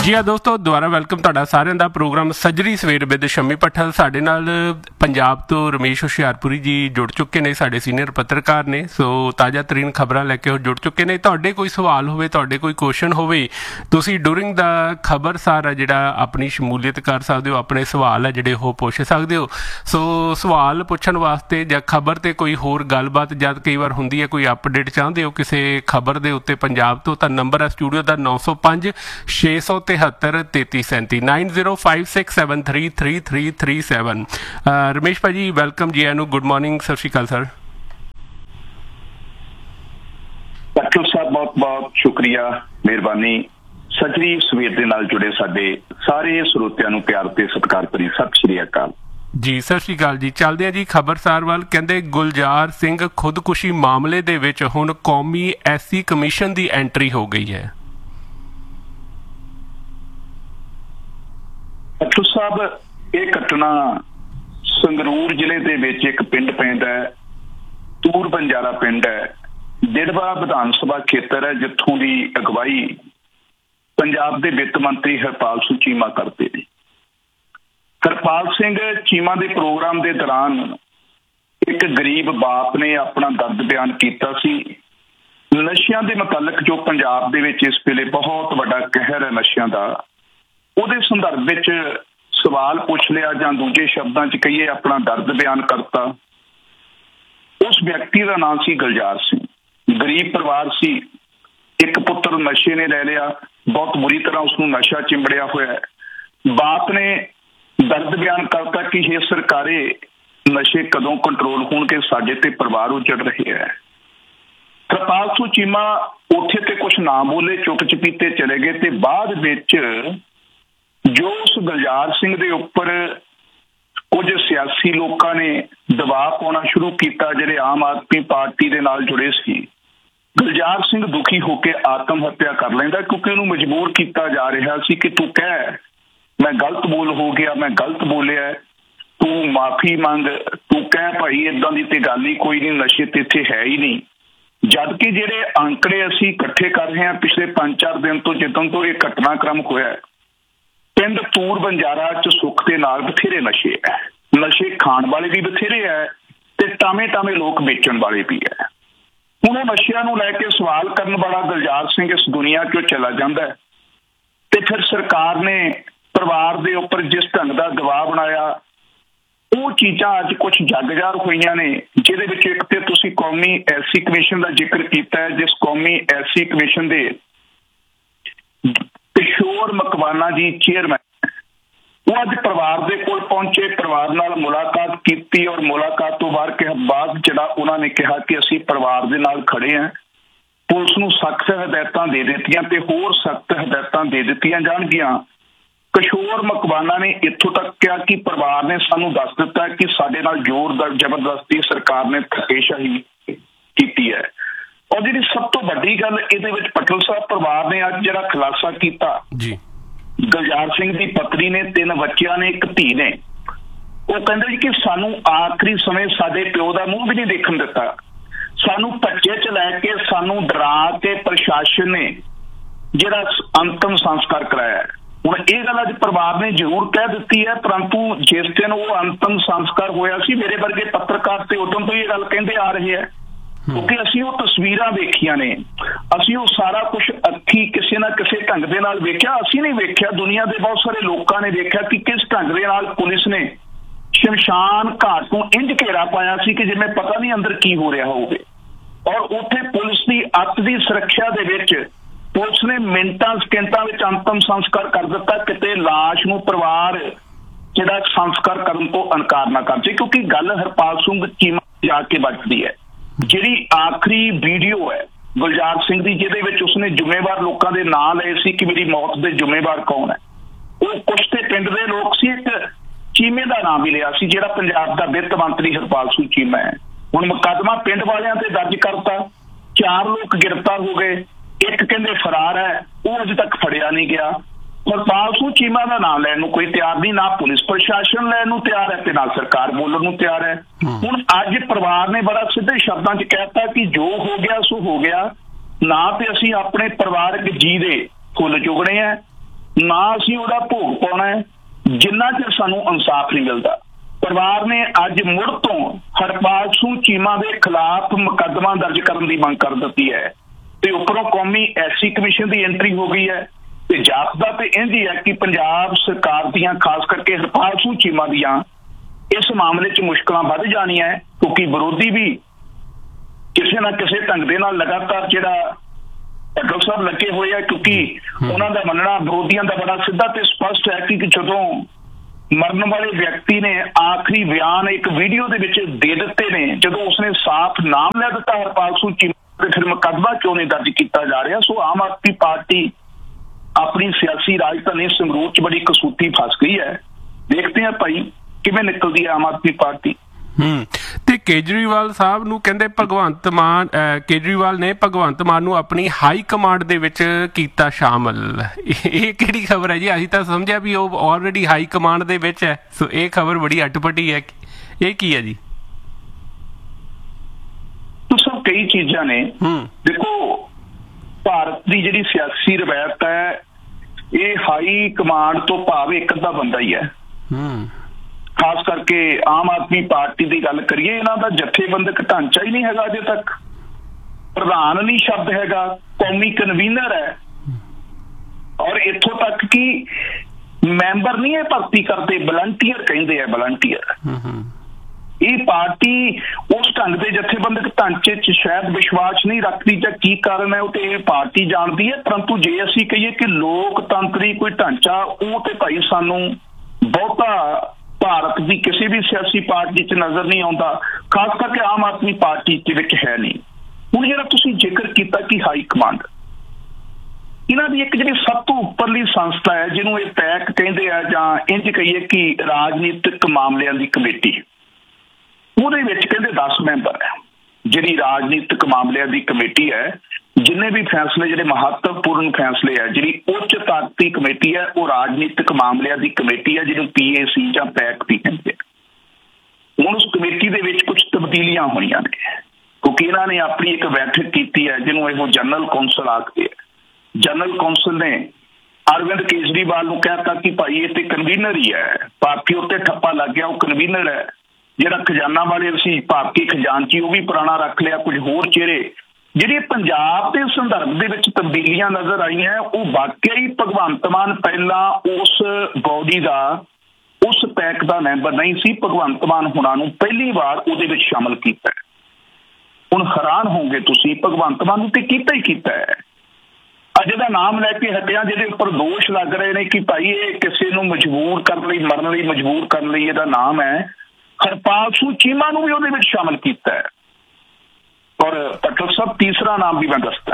ਜੀ ਹਾਂ ਦੋਸਤੋ, ਦੁਬਾਰਾ ਵੈਲਕਮ ਤੁਹਾਡਾ ਸਾਰਿਆਂ ਦਾ ਪ੍ਰੋਗਰਾਮ ਸੱਜਰੀ ਸਵੇਰ ਵਿਦ ਸ਼ਮੀ ਭੱਠਲ। ਸਾਡੇ ਨਾਲ ਪੰਜਾਬ ਤੋਂ ਰਮੇਸ਼ ਹੁਸ਼ਿਆਰਪੁਰੀ ਜੀ ਜੁੜ ਚੁੱਕੇ ਨੇ, ਸਾਡੇ ਸੀਨੀਅਰ ਪੱਤਰਕਾਰ ਨੇ। ਸੋ ਤਾਜ਼ਾ ਤਰੀਨ ਖਬਰਾਂ ਲੈ ਕੇ ਉਹ ਜੁੜ ਚੁੱਕੇ ਨੇ। ਤੁਹਾਡੇ ਕੋਈ ਸਵਾਲ ਹੋਵੇ, ਤੁਹਾਡੇ ਕੋਈ ਕੁਐਸਚਨ ਹੋਵੇ, ਤੁਸੀਂ ਡੂਰਿੰਗ ਦਾ ਖਬਰਸਾਰ ਆ ਜਿਹੜਾ ਆਪਣੀ ਸ਼ਮੂਲੀਅਤ ਕਰ ਸਕਦੇ ਹੋ, ਆਪਣੇ ਸਵਾਲ ਆ ਜਿਹੜੇ ਉਹ ਪੁੱਛ ਸਕਦੇ ਹੋ। ਸੋ ਸਵਾਲ ਪੁੱਛਣ ਵਾਸਤੇ ਜਾਂ ਖਬਰ 'ਤੇ ਕੋਈ ਹੋਰ ਗੱਲਬਾਤ ਜਦ ਕਈ ਵਾਰ ਹੁੰਦੀ ਹੈ, ਕੋਈ ਅਪਡੇਟ ਚਾਹੁੰਦੇ ਹੋ ਕਿਸੇ ਖਬਰ ਦੇ ਉੱਤੇ ਪੰਜਾਬ ਤੋਂ, ਤਾਂ ਨੰਬਰ ਹੈ ਸਟੂਡੀਓ ਦਾ 905 673 3337 9056733337। ਰਮੇਸ਼ ਭਾਜੀ ਵੈਲਕਮ ਜੀ, ਇਹਨੂੰ ਗੁੱਡ ਮਾਰਨਿੰਗ, ਸਤਿ ਸ਼੍ਰੀ ਅਕਾਲ ਸਰ। ਡਾਕਟਰ ਸਾਹਿਬ ਬਹੁਤ ਬਹੁਤ ਸ਼ੁਕਰੀਆ, ਮਿਹਰਬਾਨੀ। ਸੱਜਰੀ ਸਵੇਰ ਦੇ ਨਾਲ ਜੁੜੇ ਸਾਡੇ ਸਾਰੇ ਸਰੋਤਿਆਂ ਨੂੰ ਪਿਆਰ ਤੇ ਸਤਿਕਾਰ ਭਰੀ ਸਤਿ ਸ਼੍ਰੀ ਅਕਾਲ ਜੀ। ਸਤਿ ਸ਼੍ਰੀ ਅਕਾਲ ਜੀ। ਚੱਲਦੇ ਆ ਜੀ ਖਬਰਸਾਰ ਵੱਲ। ਕਹਿੰਦੇ ਗੁਲਜ਼ਾਰ ਸਿੰਘ ਖੁਦਕੁਸ਼ੀ ਮਾਮਲੇ ਦੇ ਵਿੱਚ ਹੁਣ ਕੌਮੀ ਐਸਸੀ ਕਮਿਸ਼ਨ ਦੀ ਐਂਟਰੀ ਹੋ ਗਈ ਹੈ। ਡਾਕਟਰ ਸਾਹਿਬ, ਇਹ ਘਟਨਾ ਸੰਗਰੂਰ ਜ਼ਿਲ੍ਹੇ ਦੇ ਵਿੱਚ ਇੱਕ ਪਿੰਡ ਪੈਂਦਾ ਹੈ, ਤੂਰ ਬੰਜਾਰਾ ਪਿੰਡ ਹੈ, ਦਿੜਵਾ ਵਿਧਾਨ ਸਭਾ ਖੇਤਰ ਹੈ, ਜਿੱਥੋਂ ਦੀ ਅਗਵਾਈ ਪੰਜਾਬ ਦੇ ਵਿੱਤ ਮੰਤਰੀ ਹਰਪਾਲ ਸਿੰਘ ਚੀਮਾ ਕਰਦੇ ਨੇ। ਹਰਪਾਲ ਸਿੰਘ ਚੀਮਾ ਦੇ ਪ੍ਰੋਗਰਾਮ ਦੇ ਦੌਰਾਨ ਇੱਕ ਗਰੀਬ ਬਾਪ ਨੇ ਆਪਣਾ ਦਰਦ ਬਿਆਨ ਕੀਤਾ ਸੀ। ਨਸ਼ਿਆਂ ਦੇ ਮੁਤਲਕ ਜੋ ਪੰਜਾਬ ਦੇ ਵਿੱਚ ਇਸ ਵੇਲੇ ਬਹੁਤ ਵੱਡਾ ਕਹਿਰ ਹੈ ਨਸ਼ਿਆਂ ਦਾ, ਉਹਦੇ ਸੰਦਰਭ ਵਿੱਚ ਸਵਾਲ ਪੁੱਛ ਲਿਆ ਜਾਂ ਦੂਜੇ ਸ਼ਬਦਾਂ 'ਚ ਕਹੀਏ ਆਪਣਾ ਦਰਦ ਬਿਆਨ ਕਰਤਾ। ਉਸ ਵਿਅਕਤੀ ਦਾ ਨਾਮ ਸੀ ਗੁਲਜ਼ਾਰ ਸਿੰਘ। ਗਰੀਬ ਪਰਿਵਾਰ ਸੀ, ਇੱਕ ਪੁੱਤਰ ਨਸ਼ੇ ਨੇ ਲੈ ਲਿਆ, ਬਹੁਤ ਬੁਰੀ ਤਰ੍ਹਾਂ ਉਸਨੂੰ ਨਸ਼ਾ ਚਿੰਬੜਿਆ ਹੋਇਆ ਹੈ। ਬਾਪ ਨੇ ਦਰਦ ਬਿਆਨ ਕਰਤਾ ਕਿ ਇਹ ਸਰਕਾਰੇ ਨਸ਼ੇ ਕਦੋਂ ਕੰਟਰੋਲ ਹੋਣਗੇ, ਸਾਡੇ ਤੇ ਪਰਿਵਾਰ ਉਜੜ ਰਹੇ ਹੈ। ਹਰਪਾਲ ਸਿੰਘ ਚੀਮਾ ਉੱਥੇ ਤੇ ਕੁਛ ਨਾ ਬੋਲੇ, ਚੁੱਪ ਚਪੀਤੇ ਚਲੇ ਗਏ। ਤੇ ਬਾਅਦ ਵਿੱਚ ਜੋ ਉਸ ਗੁਲਜ਼ਾਰ ਸਿੰਘ ਦੇ ਉੱਪਰ ਕੁਝ ਸਿਆਸੀ ਲੋਕਾਂ ਨੇ ਦਬਾਅ ਪਾਉਣਾ ਸ਼ੁਰੂ ਕੀਤਾ, ਜਿਹੜੇ ਆਮ ਆਦਮੀ ਪਾਰਟੀ ਦੇ ਨਾਲ ਜੁੜੇ ਸੀ, ਗੁਲਜ਼ਾਰ ਸਿੰਘ ਦੁਖੀ ਹੋ ਕੇ ਆਤਮ ਹੱਤਿਆ ਕਰ ਲੈਂਦਾ, ਕਿਉਂਕਿ ਉਹਨੂੰ ਮਜਬੂਰ ਕੀਤਾ ਜਾ ਰਿਹਾ ਸੀ ਕਿ ਤੂੰ ਕਹਿ ਮੈਂ ਗਲਤ ਬੋਲ ਹੋ ਗਿਆ, ਮੈਂ ਗਲਤ ਬੋਲਿਆ, ਤੂੰ ਮਾਫੀ ਮੰਗ, ਤੂੰ ਕਹਿ ਭਾਈ ਏਦਾਂ ਦੀ ਤੇ ਗੱਲ ਹੀ ਕੋਈ ਨਹੀਂ, ਨਸ਼ੇ ਤੇ ਇੱਥੇ ਹੈ ਹੀ ਨਹੀਂ। ਜਦ ਕਿ ਜਿਹੜੇ ਅੰਕੜੇ ਅਸੀਂ ਇਕੱਠੇ ਕਰ ਰਹੇ ਹਾਂ ਪਿਛਲੇ 5-4 ਦਿਨ ਤੋਂ, ਜਿੱਦਣ ਤੋਂ ਇਹ ਘਟਨਾਕ੍ਰਮ ਹੋਇਆ, ਪਿੰਡ ਤੂਰ ਬੰਜਾਰਾ 'ਚ ਸੁੱਖ ਦੇ ਨਾਲ ਬਥੇਰੇ ਨਸ਼ੇ ਹੈ, ਨਸ਼ੇ ਖਾਣ ਵਾਲੇ ਵੀ ਬਥੇਰੇ ਹੈ ਤੇ ਟਾਵੇਂ ਲੋਕ ਵੇਚਣ ਵਾਲੇ ਵੀ ਹੈ। ਹੁਣ ਨਸ਼ਿਆਂ ਨੂੰ ਲੈ ਕੇ ਸਵਾਲ ਕਰਨ ਵਾਲਾ ਗੁਲਜ਼ਾਰ ਸਿੰਘ ਇਸ ਦੁਨੀਆ 'ਚੋਂ ਚਲਾ ਜਾਂਦਾ ਹੈ ਤੇ ਫਿਰ ਸਰਕਾਰ ਨੇ ਪਰਿਵਾਰ ਦੇ ਉੱਪਰ ਜਿਸ ਢੰਗ ਦਾ ਦਬਾਅ ਬਣਾਇਆ, ਉਹ ਚੀਜ਼ਾਂ ਅੱਜ ਕੁਝ ਜਗਜ਼ਾਰ ਹੋਈਆਂ ਨੇ, ਜਿਹਦੇ ਵਿੱਚ ਇੱਕ ਤੇ ਤੁਸੀਂ ਕੌਮੀ ਐਸਸੀ ਕਮਿਸ਼ਨ ਦਾ ਜ਼ਿਕਰ ਕੀਤਾ ਹੈ, ਜਿਸ ਕੌਮੀ ਐਸਸੀ ਕਮਿਸ਼ਨ ਦੇ ਕਿਸ਼ੋਰ ਮਕਵਾਨਾ ਜੀ ਚੇਅਰਮੈਨ, ਉਹ ਅੱਜ ਪਰਿਵਾਰ ਦੇ ਕੋਲ ਪਹੁੰਚੇ, ਪਰਿਵਾਰ ਨਾਲ ਮੁਲਾਕਾਤ ਕੀਤੀ ਔਰ ਮੁਲਾਕਾਤ ਤੋਂ ਬਾਅਦ ਜਿਹੜਾ ਉਹਨਾਂ ਨੇ ਕਿਹਾ ਕਿ ਅਸੀਂ ਪਰਿਵਾਰ ਦੇ ਨਾਲ ਖੜੇ ਹਾਂ, ਪੁਲਿਸ ਨੂੰ ਸਖਤ ਹਦਾਇਤਾਂ ਦੇ ਦਿੱਤੀਆਂ ਤੇ ਹੋਰ ਸਖਤ ਹਦਾਇਤਾਂ ਦੇ ਦਿੱਤੀਆਂ ਜਾਣਗੀਆਂ। ਕਿਸ਼ੋਰ ਮਕਵਾਨਾ ਨੇ ਇੱਥੋਂ ਤੱਕ ਕਿਹਾ ਕਿ ਪਰਿਵਾਰ ਨੇ ਸਾਨੂੰ ਦੱਸ ਦਿੱਤਾ ਕਿ ਸਾਡੇ ਨਾਲ ਜ਼ੋਰ ਜ਼ਬਰਦਸਤੀ ਸਰਕਾਰ ਨੇ ਧੱਕੇਸ਼ਾਹੀ ਕੀਤੀ ਹੈ। ਔਰ ਜਿਹੜੀ ਸਭ ਤੋਂ ਵੱਡੀ ਗੱਲ ਇਹਦੇ ਵਿੱਚ ਪਟਲ ਸਾਹਿਬ, ਪਰਿਵਾਰ ਨੇ ਅੱਜ ਜਿਹੜਾ ਖੁਲਾਸਾ ਕੀਤਾ ਜੀ, ਗੁਲਜ਼ਾਰ ਸਿੰਘ ਦੀ ਪਤਨੀ ਨੇ 3 ਬੱਚਿਆਂ ਨੇ, ਇੱਕ ਧੀ ਨੇ, ਉਹ ਕਹਿੰਦੇ ਜੀ ਕਿ ਸਾਨੂੰ ਆਖਰੀ ਸਮੇਂ ਸਾਡੇ ਪਿਓ ਦਾ ਮੂੰਹ ਵੀ ਨਹੀਂ ਦੇਖਣ ਦਿੱਤਾ, ਸਾਨੂੰ ਭੱਜੇ 'ਚ ਲੈ ਕੇ ਸਾਨੂੰ ਡਰਾ ਕੇ ਪ੍ਰਸ਼ਾਸਨ ਨੇ ਜਿਹੜਾ ਅੰਤਮ ਸੰਸਕਾਰ ਕਰਾਇਆ। ਹੁਣ ਇਹ ਗੱਲ ਅੱਜ ਪਰਿਵਾਰ ਨੇ ਜ਼ਰੂਰ ਕਹਿ ਦਿੱਤੀ ਹੈ, ਪਰੰਤੂ ਜਿਸ ਦਿਨ ਉਹ ਅੰਤਮ ਸੰਸਕਾਰ ਹੋਇਆ ਸੀ, ਮੇਰੇ ਵਰਗੇ ਪੱਤਰਕਾਰ ਤੇ ਉਦੋਂ ਤੋਂ ਇਹ ਗੱਲ ਕਹਿੰਦੇ ਆ ਰਹੇ ਹੈ, ਕਿਉਂਕਿ ਅਸੀਂ ਉਹ ਤਸਵੀਰਾਂ ਵੇਖੀਆਂ ਨੇ, ਅਸੀਂ ਉਹ ਸਾਰਾ ਕੁਝ ਅੱਖੀ ਕਿਸੇ ਨਾ ਕਿਸੇ ਢੰਗ ਦੇ ਨਾਲ ਵੇਖਿਆ। ਅਸੀਂ ਨਹੀਂ ਵੇਖਿਆ, ਦੁਨੀਆ ਦੇ ਬਹੁਤ ਸਾਰੇ ਲੋਕਾਂ ਨੇ ਵੇਖਿਆ ਕਿ ਕਿਸ ਢੰਗ ਦੇ ਨਾਲ ਪੁਲਿਸ ਨੇ ਸ਼ਮਸ਼ਾਨ ਘਾਟ ਨੂੰ ਇੰਝ ਘੇਰਾ ਪਾਇਆ ਸੀ ਕਿ ਜਿਵੇਂ ਪਤਾ ਨਹੀਂ ਅੰਦਰ ਕੀ ਹੋ ਰਿਹਾ ਹੋਵੇ। ਔਰ ਉੱਥੇ ਪੁਲਿਸ ਦੀ ਅੱਤ ਦੀ ਸੁਰੱਖਿਆ ਦੇ ਵਿੱਚ ਪੁਲਿਸ ਨੇ ਮਿੰਟਾਂ ਸਕਿੰਟਾਂ ਵਿੱਚ ਅੰਤਮ ਸੰਸਕਾਰ ਕਰ ਦਿੱਤਾ, ਕਿਤੇ ਲਾਸ਼ ਨੂੰ ਪਰਿਵਾਰ ਜਿਹੜਾ ਸੰਸਕਾਰ ਕਰਨ ਤੋਂ ਇਨਕਾਰ ਨਾ ਕਰ ਜੇ। ਕਿਉਂਕਿ ਗੱਲ ਹਰਪਾਲ ਸਿੰਘ ਚੀਮਾ ਜਾ ਕੇ ਵੱਜਦੀ ਹੈ। ਜਿਹੜੀ ਆਖਰੀ ਵੀਡੀਓ ਹੈ ਗੁਲਜ਼ਾਰ ਸਿੰਘ ਦੀ, ਜਿਹਦੇ ਵਿੱਚ ਉਸਨੇ ਜ਼ਿੰਮੇਵਾਰ ਲੋਕਾਂ ਦੇ ਨਾਂ ਲਏ ਸੀ ਕਿ ਮੇਰੀ ਮੌਤ ਦੇ ਜ਼ਿੰਮੇਵਾਰ ਕੌਣ ਹੈ, ਉਹ ਕੁਛ ਤੇ ਪਿੰਡ ਦੇ ਲੋਕ ਸੀ, ਇੱਕ ਚੀਮੇ ਦਾ ਨਾਮ ਵੀ ਲਿਆ ਸੀ ਜਿਹੜਾ ਪੰਜਾਬ ਦਾ ਵਿੱਤ ਮੰਤਰੀ ਹਰਪਾਲ ਸਿੰਘ ਚੀਮਾ ਹੈ। ਹੁਣ ਮੁਕੱਦਮਾ ਪਿੰਡ ਵਾਲਿਆਂ ਤੇ ਦਰਜ ਕਰਤਾ, 4 ਲੋਕ ਗ੍ਰਿਫਤਾਰ ਹੋ ਗਏ, ਇੱਕ ਕਹਿੰਦੇ ਫਰਾਰ ਹੈ, ਉਹ ਅਜੇ ਤੱਕ ਫੜਿਆ ਨਹੀਂ ਗਿਆ। ਹਰਪਾਲ ਸਿੰਘ ਚੀਮਾ ਦਾ ਨਾਮ ਲੈਣ ਨੂੰ ਕੋਈ ਤਿਆਰ ਨਹੀਂ, ਨਾ ਪੁਲਿਸ ਪ੍ਰਸ਼ਾਸਨ ਲੈਣ ਨੂੰ ਤਿਆਰ ਹੈ ਤੇ ਨਾ ਸਰਕਾਰ ਬੋਲਣ ਨੂੰ ਤਿਆਰ ਹੈ। ਹੁਣ ਅੱਜ ਪਰਿਵਾਰ ਨੇ ਬੜਾ ਸਿੱਧੇ ਸ਼ਬਦਾਂ 'ਚ ਕਹਿਤਾ ਕਿ ਜੋ ਹੋ ਗਿਆ ਸੋ ਹੋ ਗਿਆ, ਨਾ ਤੇ ਅਸੀਂ ਆਪਣੇ ਪਰਿਵਾਰਕ ਜੀ ਦੇ ਫੁੱਲ ਚੁਗਣੇ ਆ, ਨਾ ਅਸੀਂ ਉਹਦਾ ਭੋਗ ਪਾਉਣਾ ਹੈ ਜਿੰਨਾ ਚਿਰ ਸਾਨੂੰ ਇਨਸਾਫ ਨਹੀਂ ਮਿਲਦਾ। ਪਰਿਵਾਰ ਨੇ ਅੱਜ ਮੁੜ ਤੋਂ ਹਰਪਾਲ ਸਿੰਘ ਚੀਮਾ ਦੇ ਖਿਲਾਫ ਮੁਕੱਦਮਾ ਦਰਜ ਕਰਨ ਦੀ ਮੰਗ ਕਰ ਦਿੱਤੀ ਹੈ ਤੇ ਉੱਪਰੋਂ ਕੌਮੀ ਐਸਸੀ ਕਮਿਸ਼ਨ ਦੀ ਐਂਟਰੀ ਹੋ ਗਈ ਹੈ ਤੇ ਜਾਪਦਾ ਤੇ ਇੰਝ ਹੀ ਹੈ ਕਿ ਪੰਜਾਬ ਸਰਕਾਰ ਦੀਆਂ ਖਾਸ ਕਰਕੇ ਹਰਪਾਲ ਸਿੰਘ ਚੀਮਾ ਦੀਆਂ ਇਸ ਮਾਮਲੇ 'ਚ ਮੁਸ਼ਕਲਾਂ ਵੱਧ ਜਾਣੀਆਂ ਕਿਉਂਕਿ ਵਿਰੋਧੀ ਵੀ ਕਿਸੇ ਨਾ ਕਿਸੇ ਢੰਗ ਦੇ ਨਾਲ ਲਗਾਤਾਰ ਜਿਹੜਾ ਡਾਕਟਰ ਸਾਹਿਬ ਲੱਗੇ ਹੋਏ ਆ ਕਿਉਂਕਿ ਉਹਨਾਂ ਦਾ ਮੰਨਣਾ ਵਿਰੋਧੀਆਂ ਦਾ ਬੜਾ ਸਿੱਧਾ ਤੇ ਸਪਸ਼ਟ ਹੈ ਕਿ ਜਦੋਂ ਮਰਨ ਵਾਲੇ ਵਿਅਕਤੀ ਨੇ ਆਖਰੀ ਬਿਆਨ ਇੱਕ ਵੀਡੀਓ ਦੇ ਵਿੱਚ ਦੇ ਦਿੱਤੇ ਨੇ, ਜਦੋਂ ਉਸਨੇ ਸਾਫ਼ ਨਾਮ ਲੈ ਦਿੱਤਾ ਹਰਪਾਲ ਸਿੰਘ ਚੀਮਾ ਤੇ ਫਿਰ ਮੁਕੱਦਮਾ ਕਿਉਂ ਨਹੀਂ ਦਰਜ ਕੀਤਾ ਜਾ ਰਿਹਾ। ਸੋ ਆਮ ਆਦਮੀ ਪਾਰਟੀ ਆਪਣੀ ਸਿਆਸੀ ਰਾਜਧਾਨੀ ਸੰਗਰੂਰ ਚ ਬੜੀ ਕਸੂਤੀ ਫਸ ਗਈ ਹੈ। ਦੇਖਦੇ ਹਾਂ ਭਾਈ ਕਿਵੇਂ ਨਿਕਲਦੀ ਹੈ ਆਮ ਆਦਮੀ ਪਾਰਟੀ। ਤੇ ਕੇਜਰੀਵਾਲ ਸਾਹਿਬ ਨੂੰ ਕਹਿੰਦੇ ਕੇਜਰੀਵਾਲ ਨੇ ਭਗਵੰਤ ਮਾਨ ਨੂੰ ਆਪਣੀ ਹਾਈ ਕਮਾਂਡ ਦੇ ਵਿੱਚ ਕੀਤਾ ਸ਼ਾਮਲ। ਇਹ ਕਿਹੜੀ ਖਬਰ ਹੈ ਜੀ? ਅਸੀਂ ਤਾਂ ਸਮਝਿਆ ਵੀ ਉਹ ਆਲਰੇਡੀ ਹਾਈ ਕਮਾਂਡ ਦੇ ਵਿੱਚ ਹੈ। ਸੋ ਇਹ ਖਬਰ ਬੜੀ ਅਟਪਟੀ ਹੈ। ਇਹ ਕੀ ਹੈ ਜੀ? ਸਭ ਕਈ ਚੀਜ਼ਾਂ ਨੇ। ਦੇਖੋ ਭਾਰਤ ਦੀ ਜਿਹੜੀ ਸਿਆਸੀ ਰਵਾਇਤ ਹੈ ਇਹ ਹਾਈ ਕਮਾਂਡ ਤੋਂ ਭਾਵ ਇੱਕ ਅੱਧਾ ਬੰਦਾ ਹੀ ਹੈ। ਖਾਸ ਕਰਕੇ ਆਮ ਆਦਮੀ ਪਾਰਟੀ ਦੀ ਗੱਲ ਕਰੀਏ, ਇਹਨਾਂ ਦਾ ਜਥੇਬੰਦਕ ਢਾਂਚਾ ਹੀ ਨਹੀਂ ਹੈਗਾ ਅਜੇ ਤੱਕ। ਪ੍ਰਧਾਨ ਨਹੀਂ ਸ਼ਬਦ ਹੈਗਾ, ਕੌਮੀ ਕਨਵੀਨਰ ਹੈ ਔਰ ਇੱਥੋਂ ਤੱਕ ਕਿ ਮੈਂਬਰ ਨਹੀਂ ਇਹ ਭਰਤੀ ਕਰਦੇ, ਵਲੰਟੀਅਰ ਕਹਿੰਦੇ ਆ, ਵਲੰਟੀਅਰ। ਇਹ ਪਾਰਟੀ ਉਸ ਢੰਗ ਦੇ ਜਥੇਬੰਦਕ ਢਾਂਚੇ 'ਚ ਸ਼ਾਇਦ ਵਿਸ਼ਵਾਸ ਨਹੀਂ ਰੱਖਦੀ ਜਾਂ ਕੀ ਕਾਰਨ ਹੈ ਉਹ ਤੇ ਇਹ ਪਾਰਟੀ ਜਾਣਦੀ ਹੈ। ਪਰੰਤੂ ਜੇ ਅਸੀਂ ਕਹੀਏ ਕਿ ਲੋਕਤੰਤਰੀ ਕੋਈ ਢਾਂਚਾ, ਉਹ ਤੇ ਭਾਈ ਸਾਨੂੰ ਬਹੁਤਾ ਭਾਰਤ ਦੀ ਕਿਸੇ ਵੀ ਸਿਆਸੀ ਪਾਰਟੀ 'ਚ ਨਜ਼ਰ ਨਹੀਂ ਆਉਂਦਾ, ਖਾਸ ਕਰਕੇ ਆਮ ਆਦਮੀ ਪਾਰਟੀ ਦੇ ਵਿੱਚ ਹੈ ਨਹੀਂ। ਹੁਣ ਜਿਹੜਾ ਤੁਸੀਂ ਜ਼ਿਕਰ ਕੀਤਾ ਕਿ ਹਾਈ ਕਮਾਂਡ, ਇਹਨਾਂ ਦੀ ਇੱਕ ਜਿਹੜੀ ਸਭ ਤੋਂ ਉੱਪਰਲੀ ਸੰਸਥਾ ਹੈ ਜਿਹਨੂੰ ਇਹ ਪੈਕ ਕਹਿੰਦੇ ਆ ਜਾਂ ਇੰਝ ਕਹੀਏ ਕਿ ਰਾਜਨੀਤਿਕ ਮਾਮਲਿਆਂ ਦੀ ਕਮੇਟੀ, ਉਹਦੇ ਵਿੱਚ ਕਹਿੰਦੇ 10 ਮੈਂਬਰ ਹੈ। ਜਿਹੜੀ ਰਾਜਨੀਤਿਕ ਮਾਮਲਿਆਂ ਦੀ ਕਮੇਟੀ ਹੈ, ਜਿੰਨੇ ਵੀ ਫੈਸਲੇ ਜਿਹੜੇ ਮਹੱਤਵਪੂਰਨ ਫੈਸਲੇ ਹੈ, ਜਿਹੜੀ ਉੱਚ ਤਾਕਤੀ ਕਮੇਟੀ ਹੈ ਉਹ ਰਾਜਨੀਤਿਕ ਮਾਮਲਿਆਂ ਦੀ ਕਮੇਟੀ ਹੈ ਜਿਹਨੂੰ PAC ਜਾਂ ਪੈਕ ਵੀ ਕਹਿੰਦੇ ਆ। ਹੁਣ ਉਸ ਕਮੇਟੀ ਦੇ ਵਿੱਚ ਕੁਝ ਤਬਦੀਲੀਆਂ ਹੋਈਆਂ ਨੇ ਕਿਉਂਕਿ ਇਹਨਾਂ ਨੇ ਆਪਣੀ ਇੱਕ ਬੈਠਕ ਕੀਤੀ ਹੈ ਜਿਹਨੂੰ ਇਹ ਜਨਰਲ ਕੌਂਸਲ ਆਖਦੇ ਆ। ਜਨਰਲ ਕੌਂਸਲ ਨੇ ਅਰਵਿੰਦ ਕੇਜਰੀਵਾਲ ਨੂੰ ਕਹਿਤਾ ਕਿ ਭਾਈ ਇਹ ਤੇ ਕਨਵੀਨਰ ਹੀ ਹੈ, ਪਾਰਟੀ ਉੱਤੇ ਠੱਪਾ ਲੱਗ ਗਿਆ, ਉਹ ਕਨਵੀਨਰ ਹੈ। ਜਿਹੜਾ ਖਜ਼ਾਨਾ ਵਾਲੇ ਸੀ ਭਾਰਤੀ ਖਜ਼ਾਨਚੀ ਉਹ ਵੀ ਪੁਰਾਣਾ ਰੱਖ ਲਿਆ, ਕੁਝ ਹੋਰ ਚਿਹਰੇ। ਜਿਹੜੀ ਪੰਜਾਬ ਦੇ ਸੰਦਰਭ ਦੇ ਵਿੱਚ ਤਬਦੀਲੀਆਂ ਨਜ਼ਰ ਆਈਆਂ ਉਹ ਵਾਕਿਆ ਹੀ ਭਗਵੰਤ ਮਾਨ ਪਹਿਲਾਂ ਉਸ ਬੋਡੀ ਦਾ, ਉਸ ਪੈਕ ਦਾ ਮੈਂਬਰ ਨਹੀਂ ਸੀ। ਭਗਵੰਤ ਮਾਨ ਹੁਣਾਂ ਨੂੰ ਪਹਿਲੀ ਵਾਰ ਉਹਦੇ ਵਿੱਚ ਸ਼ਾਮਲ ਕੀਤਾ। ਹੁਣ ਹੈਰਾਨ ਹੋਗੇ ਤੁਸੀਂ, ਭਗਵੰਤ ਮਾਨ ਨੂੰ ਤੇ ਕੀਤਾ ਹੀ ਕੀਤਾ ਹੈ। ਅੱਜ ਦਾ ਨਾਮ ਲੈ ਕੇ ਹਟਿਆ ਜਿਹਦੇ ਉੱਪਰ ਦੋਸ਼ ਲੱਗ ਰਹੇ ਨੇ ਕਿ ਭਾਈ ਇਹ ਕਿਸੇ ਨੂੰ ਮਜਬੂਰ ਕਰਨ ਲਈ, ਮਰਨ ਲਈ ਮਜਬੂਰ ਕਰਨ ਲਈ ਇਹਦਾ ਨਾਮ ਹੈ। ਹਰਪਾਲ ਸਿੰਘ ਚੀਮਾ ਨੂੰ ਵੀ ਉਹਦੇ ਵਿੱਚ ਸ਼ਾਮਲ ਕੀਤਾ ਹੈ। ਔਰ ਡਾਕਟਰ ਸਾਹਿਬ ਤੀਸਰਾ ਨਾਮ ਵੀ ਮੈਂ ਦੱਸਦਾ,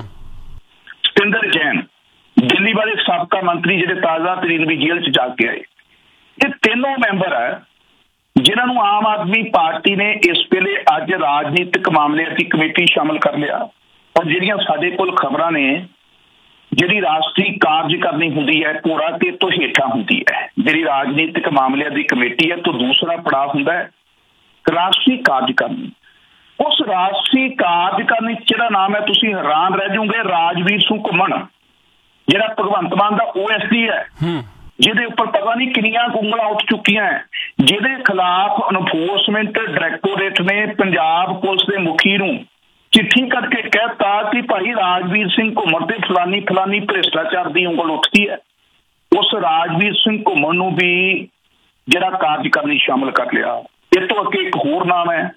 ਸਤਿੰਦਰ ਜੈਨ, ਦਿੱਲੀ ਵਾਲੇ ਸਾਬਕਾ ਮੰਤਰੀ ਜਿਹੜੇ ਤਾਜ਼ਾ ਤਰੀਨ ਵੀ ਜੇਲ੍ਹ 'ਚ ਜਾ ਕੇ ਆਏ। ਇਹ ਤਿੰਨੋਂ ਮੈਂਬਰ ਹੈ ਜਿਨ੍ਹਾਂ ਨੂੰ ਆਮ ਆਦਮੀ ਪਾਰਟੀ ਨੇ ਇਸ ਵੇਲੇ ਅੱਜ ਰਾਜਨੀਤਿਕ ਮਾਮਲਿਆਂ ਦੀ ਕਮੇਟੀ ਸ਼ਾਮਲ ਕਰ ਲਿਆ। ਔਰ ਜਿਹੜੀਆਂ ਸਾਡੇ ਕੋਲ ਖਬਰਾਂ ਨੇ, ਜਿਹੜੀ ਰਾਸ਼ਟਰੀ ਕਾਰਜਕਾਰਨੀ ਹੁੰਦੀ ਹੈ ਘੋੜਾ ਤੇ ਤੋਂ ਹੇਠਾਂ ਹੁੰਦੀ ਹੈ, ਜਿਹੜੀ ਰਾਜਨੀਤਿਕ ਮਾਮਲਿਆਂ ਦੀ ਕਮੇਟੀ ਹੈ ਤੋਂ ਦੂਸਰਾ ਪੜਾਅ ਹੁੰਦਾ ਹੈ ਰਾਸ਼ਟਰੀ ਕਾਰਜਕਾਰਨੀ। ਉਸ ਰਾਸ਼ਟਰੀ ਕਾਰਜਕਾਰਨੀ ਜਿਹੜਾ ਨਾਮ ਹੈ, ਤੁਸੀਂ ਹੈਰਾਨ ਰਹਿ ਜਾਓਗੇ, ਰਾਜਵੀਰ ਸਿੰਘ ਘੁੰਮਣ ਜਿਹੜਾ ਭਗਵੰਤ ਮਾਨ ਦਾ OSD ਹੈ, ਜਿਹਦੇ ਉੱਪਰ ਪਤਾ ਨਹੀਂ ਕਿੰਨੀਆਂ ਉਂਗਲਾਂ ਉੱਠ ਚੁੱਕੀਆਂ, ਜਿਹਦੇ ਖਿਲਾਫ ਐਨਫੋਰਸਮੈਂਟ ਡਾਇਰੈਕਟੋਰੇਟ ਨੇ ਪੰਜਾਬ ਪੁਲਿਸ ਦੇ ਮੁਖੀ ਨੂੰ ਚਿੱਠੀ ਕਰਕੇ ਕਹਿਤਾ ਕਿ ਭਾਈ ਰਾਜਵੀਰ ਸਿੰਘ ਘੁੰਮਣ ਤੇ ਫਲਾਨੀ ਭ੍ਰਿਸ਼ਟਾਚਾਰ ਦੀ ਉਂਗਲ ਉੱਠਦੀ ਹੈ। ਉਸ ਰਾਜਵੀਰ ਸਿੰਘ ਘੁੰਮਣ ਨੂੰ ਵੀ ਜਿਹੜਾ ਕਾਰਜਕਾਰਨੀ ਸ਼ਾਮਲ ਕਰ ਲਿਆ। ਇਸ ਤੋਂ ਅੱਗੇ ਇੱਕ ਹੋਰ ਨਾਮ ਹੈ,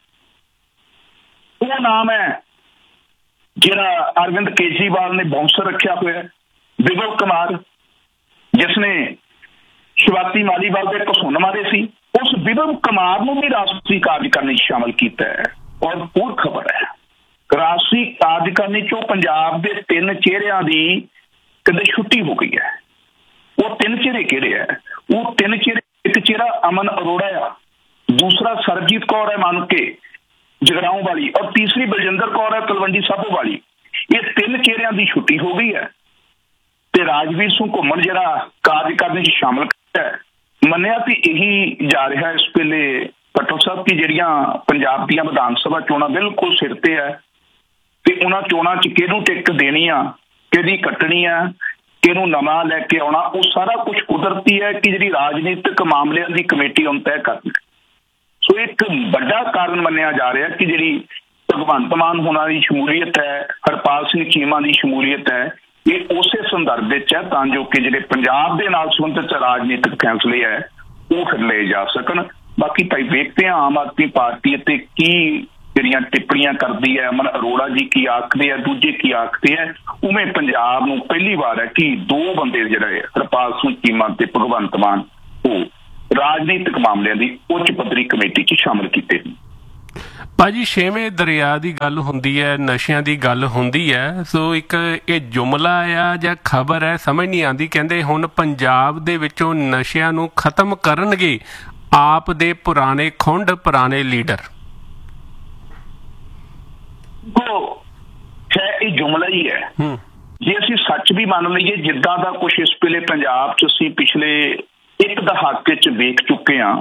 ਉਹ ਨਾਮ ਹੈ ਜਿਹੜਾ ਅਰਵਿੰਦ ਕੇਜਰੀਵਾਲ ਨੇ ਬਾਉਂਸਰ ਰੱਖਿਆ ਹੋਇਆ, ਵਿਭਵ ਕੁਮਾਰ, ਜਿਸਨੇ ਸ਼ਿਵਾਤੀ ਮਾਲੀਵਾਲ ਦੇ ਘਸੁੰਨ ਮਾਰੇ ਸੀ। ਉਸ ਵਿਭਵ ਕੁਮਾਰ ਨੂੰ ਵੀ ਰਾਸ਼ਟਰੀ ਕਾਰਜਕਾਰਨੀ ਸ਼ਾਮਲ ਕੀਤਾ ਹੈ। ਔਰ ਹੋਰ ਖਬਰ ਹੈ, ਰਾਸ਼ਟਰੀ ਕਾਰਜਕਾਰਨੀ ਚੋਂ ਪੰਜਾਬ ਦੇ 3 ਚਿਹਰਿਆਂ ਦੀ ਕਦੇ ਛੁੱਟੀ ਹੋ ਗਈ ਹੈ। ਉਹ 3 ਚਿਹਰੇ ਕਿਹੜੇ ਹੈ? ਉਹ 3 ਚਿਹਰੇ, ਇੱਕ ਚਿਹਰਾ ਅਮਨ ਅਰੋੜਾ ਆ, ਦੂਸਰਾ ਸਰਬਜੀਤ ਕੌਰ ਹੈ ਮੰਨ ਕੇ ਜਗਰਾਉਂ ਵਾਲੀ, ਔਰ ਤੀਸਰੀ ਬਲਜਿੰਦਰ ਕੌਰ ਹੈ ਤਲਵੰਡੀ ਸਾਬੋ ਵਾਲੀ। ਇਹ 3 ਚਿਹਰਿਆਂ ਦੀ ਛੁੱਟੀ ਹੋ ਗਈ ਹੈ ਤੇ ਰਾਜਵੀਰ ਸਿੰਘ ਘੁੰਮਣ ਜਿਹੜਾ ਕਾਰਜਕਾਰਨੀ 'ਚ ਸ਼ਾਮਲ ਹੈ। ਮੰਨਿਆ ਕਿ ਇਹੀ ਜਾ ਰਿਹਾ ਇਸ ਵੇਲੇ ਪਟਲ ਸਾਹਿਬ ਕਿ ਜਿਹੜੀਆਂ ਪੰਜਾਬ ਦੀਆਂ ਵਿਧਾਨ ਸਭਾ ਚੋਣਾਂ ਬਿਲਕੁਲ ਸਿਰ ਤੇ ਹੈ ਤੇ ਉਹਨਾਂ ਚੋਣਾਂ 'ਚ ਕਿਹਨੂੰ ਟਿਕਟ ਦੇਣੀ ਆ, ਕਿਹਦੀ ਕੱਟਣੀ ਆ, ਇਹਨੂੰ ਨਵਾਂ ਲੈ ਕੇ ਆਉਣਾ, ਉਹ ਸਾਰਾ ਕੁਝ ਕੁਦਰਤੀ ਹੈ ਕਿ ਜਿਹੜੀ ਰਾਜਨੀਤਿਕ ਮਾਮਲਿਆਂ ਦੀ ਕਮੇਟੀ ਹੁਣ ਤੈਅ ਕਰਦੀ। ਸੋ ਇੱਕ ਵੱਡਾ ਕਾਰਨ ਮੰਨਿਆ ਜਾ ਰਿਹਾ ਕਿ ਜਿਹੜੀ ਭਗਵੰਤ ਮਾਨ ਹੋਣਾ ਦੀ ਸ਼ਮੂਲੀਅਤ ਹੈ, ਹਰਪਾਲ ਸਿੰਘ ਚੀਮਾ ਦੀ ਸ਼ਮੂਲੀਅਤ ਹੈ, ਇਹ ਉਸੇ ਸੰਦਰਭ ਵਿੱਚ ਹੈ ਤਾਂ ਜੋ ਕਿ ਜਿਹੜੇ ਪੰਜਾਬ ਦੇ ਨਾਲ ਸੰਬੰਧਿਤ ਰਾਜਨੀਤਿਕ ਫੈਸਲੇ ਹੈ ਉਹ ਫਿਰ ਲਏ ਜਾ ਸਕਣ। ਬਾਕੀ ਭਾਈ ਵੇਖਦੇ ਹਾਂ ਆਮ ਆਦਮੀ ਪਾਰਟੀ ਅਤੇ ਕੀ ਜਿਹੜੀਆਂ ਟਿੱਪਣੀਆਂ ਕਰਦੀ ਹੈ, ਅਮਨ ਅਰੋੜਾ ਜੀ ਕੀ ਆਖਦੇ ਆ, ਦੂਜੇ ਕੀ ਆਖਦੇ ਹੈ। ਉਵੇਂ ਪੰਜਾਬ ਨੂੰ ਪਹਿਲੀ ਵਾਰ ਹੈ ਕਿ ਦੋ ਬੰਦੇ ਜਿਹੜੇ ਹਰਪਾਲ ਸਿੰਘ ਚੀਮਾ ਤੇ ਭਗਵੰਤ ਮਾਨ ਉਹ ਰਾਜਨੀਤਿਕ ਮਾਮਲਿਆਂ ਦੀ ਉੱਚ ਪੱਧਰੀ ਕਮੇਟੀ 'ਚ ਸ਼ਾਮਲ ਕੀਤੇ। ਭਾਜੀ ਛੇਵੇਂ ਦਰਿਆ ਦੀ ਗੱਲ ਹੁੰਦੀ ਹੈ, ਨਸ਼ਿਆਂ ਦੀ ਗੱਲ ਹੁੰਦੀ ਹੈ, ਸੋ ਇੱਕ ਇਹ ਜੁਮਲਾ ਆ ਜਾਂ ਖਬਰ ਹੈ ਸਮਝ ਨਹੀਂ ਆਉਂਦੀ। ਕਹਿੰਦੇ ਹੁਣ ਪੰਜਾਬ ਦੇ ਵਿੱਚੋਂ ਨਸ਼ਿਆਂ ਨੂੰ ਖਤਮ ਕਰਨਗੇ ਆਪ ਦੇ ਪੁਰਾਣੇ ਖੁੰਡ ਪੁਰਾਣੇ ਲੀਡਰ। ਇਹ ਜੁਮਲਾ ਹੀ ਹੈ। ਜੇ ਅਸੀਂ ਸੱਚ ਵੀ ਮੰਨ ਲਈਏ ਜਿੱਦਾਂ ਦਾ ਕੁਛ ਇਸ ਵੇਲੇ ਪੰਜਾਬ 'ਚ ਅਸੀਂ ਪਿਛਲੇ ਇੱਕ ਦਹਾਕੇ 'ਚ ਵੇਖ ਚੁੱਕੇ ਹਾਂ,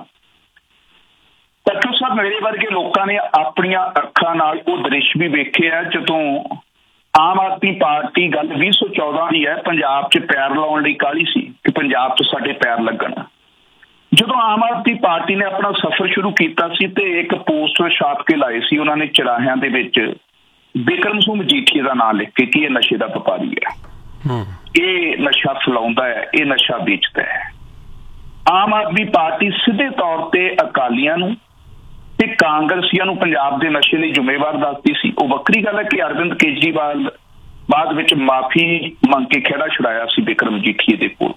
ਡਾਕਟਰ ਸਾਹਿਬ ਮੇਰੇ ਵਰਗੇ ਲੋਕਾਂ ਨੇ ਆਪਣੀਆਂ ਅੱਖਾਂ ਨਾਲ ਉਹ ਦ੍ਰਿਸ਼ ਵੀ ਵੇਖਿਆ ਜਦੋਂ ਆਮ ਆਦਮੀ ਪਾਰਟੀ ਗੱਲ 2014 ਦੀ ਹੈ, ਪੰਜਾਬ 'ਚ ਪੈਰ ਲਾਉਣ ਲਈ ਕਾਹਲੀ ਸੀ ਕਿ ਪੰਜਾਬ 'ਚ ਸਾਡੇ ਪੈਰ ਲੱਗਣ। ਜਦੋਂ ਆਮ ਆਦਮੀ ਪਾਰਟੀ ਨੇ ਆਪਣਾ ਸਫ਼ਰ ਸ਼ੁਰੂ ਕੀਤਾ ਸੀ ਤੇ ਇੱਕ ਪੋਸਟਰ ਛਾਪ ਕੇ ਲਾਏ ਸੀ ਉਹਨਾਂ ਨੇ ਚਰਾਹਿਆਂ ਦੇ ਵਿੱਚ ਬਿਕਰਮ ਸਿੰਘ ਮਜੀਠੀਆ ਦਾ ਨਾਂ ਲਿਖ ਕੇ ਕਿ ਇਹ ਨਸ਼ੇ ਦਾ ਵਪਾਰੀ ਹੈ, ਇਹ ਨਸ਼ਾ ਫੈਲਾਉਂਦਾ ਹੈ, ਇਹ ਨਸ਼ਾ ਵੇਚਦਾ ਹੈ। ਆਮ ਆਦਮੀ ਪਾਰਟੀ ਸਿੱਧੇ ਤੌਰ ਤੇ ਅਕਾਲੀਆਂ ਨੂੰ ਤੇ ਕਾਂਗਰਸੀਆਂ ਨੂੰ ਪੰਜਾਬ ਦੇ ਨਸ਼ੇ ਲਈ ਜ਼ਿੰਮੇਵਾਰ ਦੱਸਦੀ ਸੀ। ਉਹ ਵੱਖਰੀ ਗੱਲ ਹੈ ਕਿ ਅਰਵਿੰਦ ਕੇਜਰੀਵਾਲ ਬਾਅਦ ਵਿੱਚ ਮਾਫੀ ਮੰਗ ਕੇ ਖਹਿੜਾ ਛੁਡਾਇਆ ਸੀ ਬਿਕਰਮ ਮਜੀਠੀਆ ਦੇ ਕੋਲ।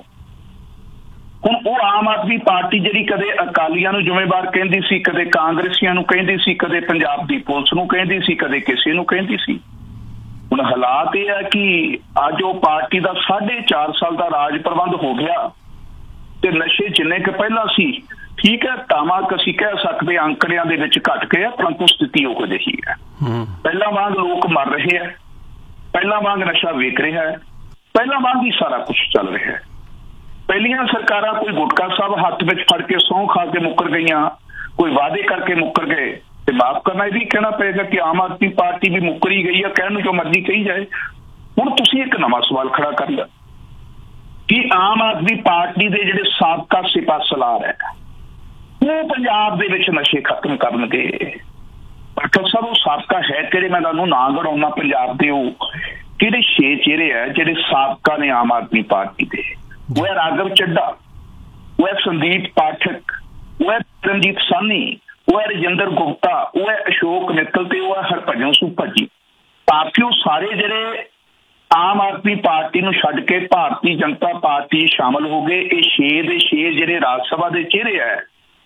ਹੁਣ ਉਹ ਆਮ ਆਦਮੀ ਪਾਰਟੀ ਜਿਹੜੀ ਕਦੇ ਅਕਾਲੀਆਂ ਨੂੰ ਜ਼ਿੰਮੇਵਾਰ ਕਹਿੰਦੀ ਸੀ, ਕਦੇ ਕਾਂਗਰਸੀਆਂ ਨੂੰ ਕਹਿੰਦੀ ਸੀ, ਕਦੇ ਪੰਜਾਬ ਦੀ ਪੁਲਿਸ ਨੂੰ ਕਹਿੰਦੀ ਸੀ, ਕਦੇ ਕਿਸੇ ਨੂੰ ਕਹਿੰਦੀ ਸੀ। ਹੁਣ ਹਾਲਾਤ ਇਹ ਹੈ ਕਿ ਅੱਜ ਉਹ ਪਾਰਟੀ ਦਾ 4.5 ਸਾਲ ਦਾ ਰਾਜ ਪ੍ਰਬੰਧ ਹੋ ਗਿਆ ਤੇ ਨਸ਼ੇ ਜਿੰਨੇ ਕਿ ਪਹਿਲਾਂ ਸੀ, ਠੀਕ ਹੈ ਤਾਮਾਕ ਅਸੀਂ ਕਹਿ ਸਕਦੇ ਅੰਕੜਿਆਂ ਦੇ ਵਿੱਚ ਘਟ ਗਏ, ਪਰੰਤੂ ਸਥਿਤੀ ਉਹ ਜਿਹੀ ਹੈ। ਪਹਿਲਾਂ ਵਾਂਗ ਲੋਕ ਮਰ ਰਹੇ ਹੈ, ਪਹਿਲਾਂ ਵਾਂਗ ਨਸ਼ਾ ਵੇਚ ਰਿਹਾ ਹੈ, ਪਹਿਲਾਂ ਵਾਂਗ ਹੀ ਸਾਰਾ ਕੁਝ ਚੱਲ ਰਿਹਾ ਹੈ। ਪਹਿਲੀਆਂ ਸਰਕਾਰਾਂ ਕੋਈ ਗੁਟਕਾ ਸਾਹਿਬ ਹੱਥ ਵਿੱਚ ਫੜ ਕੇ ਸਹੁੰ ਖਾ ਕੇ ਮੁੱਕਰ ਗਈਆਂ, ਕੋਈ ਵਾਅਦੇ ਕਰਕੇ ਮੁੱਕਰ ਗਏ ਤੇ ਮਾਫ ਕਰਨਾ ਇਹ ਵੀ ਕਹਿਣਾ ਪਏਗਾ ਕਿ ਆਮ ਆਦਮੀ ਪਾਰਟੀ ਵੀ ਮੁੱਕਰੀ ਗਈ ਹੈ, ਕਹਿਣ ਨੂੰ ਜੋ ਮਰਜ਼ੀ ਕਹੀ ਜਾਏ। ਹੁਣ ਤੁਸੀਂ ਇੱਕ ਨਵਾਂ ਸਵਾਲ ਖੜਾ ਕਰ ਲਿਆ ਕਿ ਆਮ ਆਦਮੀ ਪਾਰਟੀ ਦੇ ਜਿਹੜੇ ਸਾਬਕਾ ਸਿਪਾਹ ਸਲਾਰ ਹੈ ਉਹ ਪੰਜਾਬ ਦੇ ਵਿੱਚ ਨਸ਼ੇ ਖਤਮ ਕਰਨਗੇ। ਡਾਕਟਰ ਸਾਹਿਬ ਉਹ ਸਾਬਕਾ ਹੈ ਕਿਹੜੇ? ਮੈਂ ਤੁਹਾਨੂੰ ਨਾਂ ਗਣਾਉਣਾ ਪੰਜਾਬ ਦੇ ਉਹ ਕਿਹੜੇ 6 ਚਿਹਰੇ ਹੈ ਜਿਹੜੇ ਸਾਬਕਾ ਨੇ ਆਮ ਆਦਮੀ ਪਾਰਟੀ ਦੇ। ਉਹ ਹੈ ਰਾਘਵ ਚੱਡਾ, ਉਹ ਹੈ ਸੰਦੀਪ ਪਾਠਕ, ਉਹ ਹੈ ਰਣਜੀਤ ਸਾਹਨੀ, ਉਹ ਹੈ ਰਜਿੰਦਰ ਗੁਪਤਾ, ਉਹ ਹੈ ਅਸ਼ੋਕ ਮਿੱਤਲ ਤੇ ਉਹ ਹੈ ਹਰਭਜਨ ਸੁਭਾ ਜੀ। ਭਾਰਤੀ ਉਹ ਸਾਰੇ ਜਿਹੜੇ ਆਮ ਆਦਮੀ ਪਾਰਟੀ ਨੂੰ ਛੱਡ ਕੇ ਭਾਰਤੀ ਜਨਤਾ ਪਾਰਟੀ ਸ਼ਾਮਲ ਹੋ ਗਏ। ਇਹ 6 ਦੇ 6 ਜਿਹੜੇ ਰਾਜ ਸਭਾ ਦੇ ਚਿਹਰੇ ਹੈ,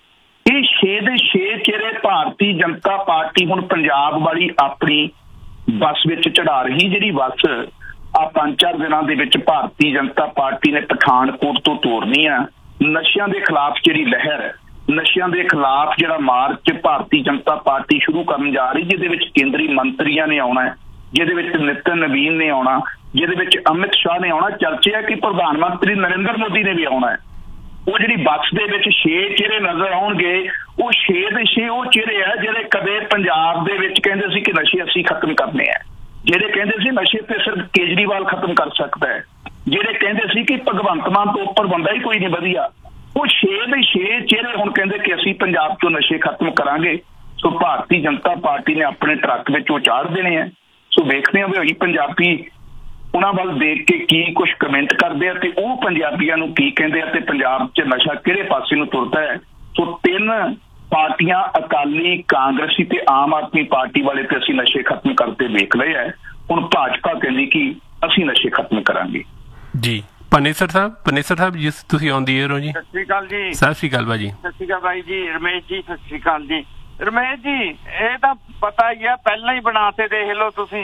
ਇਹ 6 ਦੇ 6 ਚਿਹਰੇ ਭਾਰਤੀ ਜਨਤਾ ਪਾਰਟੀ ਹੁਣ ਪੰਜਾਬ ਵਾਲੀ ਆਪਣੀ ਬੱਸ ਵਿੱਚ ਚੜਾ ਰਹੀ। ਜਿਹੜੀ ਬੱਸ ਆ 5-4 ਦਿਨਾਂ ਦੇ ਵਿੱਚ ਭਾਰਤੀ ਜਨਤਾ ਪਾਰਟੀ ਨੇ ਪਠਾਨਕੋਟ ਤੋਂ ਤੋਰਨੀ ਆ। ਨਸ਼ਿਆਂ ਦੇ ਖਿਲਾਫ ਜਿਹੜੀ ਲਹਿਰ ਹੈ, ਨਸ਼ਿਆਂ ਦੇ ਖਿਲਾਫ ਜਿਹੜਾ ਮਾਰਚ ਭਾਰਤੀ ਜਨਤਾ ਪਾਰਟੀ ਸ਼ੁਰੂ ਕਰਨ ਜਾ ਰਹੀ, ਜਿਹਦੇ ਵਿੱਚ ਕੇਂਦਰੀ ਮੰਤਰੀਆਂ ਨੇ ਆਉਣਾ ਹੈ, ਜਿਹਦੇ ਵਿੱਚ ਨਿਤਿਨ ਨਵੀਨ ਨੇ ਆਉਣਾ, ਜਿਹਦੇ ਵਿੱਚ ਅਮਿਤ ਸ਼ਾਹ ਨੇ ਆਉਣਾ। ਚਰਚੇ ਹੈ ਕਿ ਪ੍ਰਧਾਨ ਮੰਤਰੀ ਨਰਿੰਦਰ ਮੋਦੀ ਨੇ ਵੀ ਆਉਣਾ ਹੈ। ਉਹ ਜਿਹੜੀ ਬੱਸ ਦੇ ਵਿੱਚ 6 ਚਿਹਰੇ ਨਜ਼ਰ ਆਉਣਗੇ, ਉਹ 6 ਦੇ 6 ਉਹ ਚਿਹਰੇ ਆ ਜਿਹੜੇ ਕਦੇ ਪੰਜਾਬ ਦੇ ਵਿੱਚ ਕਹਿੰਦੇ ਸੀ ਕਿ ਨਸ਼ੇ ਅਸੀਂ ਖਤਮ ਕਰਨੇ ਆ, ਜਿਹੜੇ ਕਹਿੰਦੇ ਸੀ ਨਸ਼ੇ ਤੇ ਸਿਰਫ ਕੇਜਰੀਵਾਲ ਖਤਮ ਕਰ ਸਕਦਾ ਹੈ, ਜਿਹੜੇ ਕਹਿੰਦੇ ਸੀ ਕਿ ਭਗਵੰਤ ਮਾਨ ਤੋਂ ਉੱਪਰ ਬੰਦਾ ਹੀ ਕੋਈ ਨਹੀਂ ਵਧੀਆ। ਉਹ 6 ਦੇ 6 ਚਿਹਰੇ ਹੁਣ ਕਹਿੰਦੇ ਕਿ ਅਸੀਂ ਪੰਜਾਬ ਤੋਂ ਨਸ਼ੇ ਖਤਮ ਕਰਾਂਗੇ। ਸੋ ਭਾਰਤੀ ਜਨਤਾ ਪਾਰਟੀ ਨੇ ਆਪਣੇ ਟਰੱਕ ਵਿੱਚ ਉਹ ਚਾੜ ਦੇਣੇ ਆ। ਸੋ ਵੇਖਦੇ ਹਾਂ ਵੀ ਉਹੀ ਪੰਜਾਬੀ ਉਹਨਾਂ ਵੱਲ ਦੇਖ ਕੇ ਕੀ ਕੁਝ ਕਮੈਂਟ ਕਰਦੇ ਆ ਤੇ ਉਹ ਪੰਜਾਬੀਆਂ ਨੂੰ ਕੀ ਕਹਿੰਦੇ ਆ ਤੇ ਪੰਜਾਬ 'ਚ ਨਸ਼ਾ ਕਿਹੜੇ ਪਾਸੇ ਨੂੰ ਤੁਰਦਾ ਹੈ। ਸੋ 3 ਪਾਰਟੀਆਂ ਅਕਾਲੀ, ਕਾਂਗਰਸੀ ਤੇ ਆਮ ਆਦਮੀ ਪਾਰਟੀ ਵਾਲੇ ਤੇ ਅਸੀਂ ਨਸ਼ੇ ਖਤਮ ਕਰਦੇ ਵੇਖ ਲਏ ਹੈ। ਹੁਣ ਭਾਜਪਾ ਕਹਿੰਦੀ ਕਿ ਅਸੀਂ ਨਸ਼ੇ ਖਤਮ ਕਰਾਂਗੇ। ਜੀ ਪਨੇਸਰ ਸਾਹਿਬ ਜੀ ਤੁਸੀਂ ਆਉਂਦੀ ਹੋ ਜੀ। ਸਤਿ ਸ਼੍ਰੀ ਅਕਾਲ ਜੀ। ਸਤਿ ਸ਼੍ਰੀ ਅਕਾਲ ਭਾਜੀ। ਸਤਿ ਸ਼੍ਰੀ ਅਕਾਲ ਬਾਈ ਜੀ। ਰਮੇਸ਼ ਜੀ ਸਤਿ ਸ਼੍ਰੀ ਅਕਾਲ ਜੀ। ਰਮੇਸ਼ ਜੀ ਇਹ ਤਾਂ ਪਤਾ ਹੀ ਆ, ਪਹਿਲਾਂ ਹੀ ਬਣਾ ਕੇ ਦੇਖ ਲਓ ਤੁਸੀਂ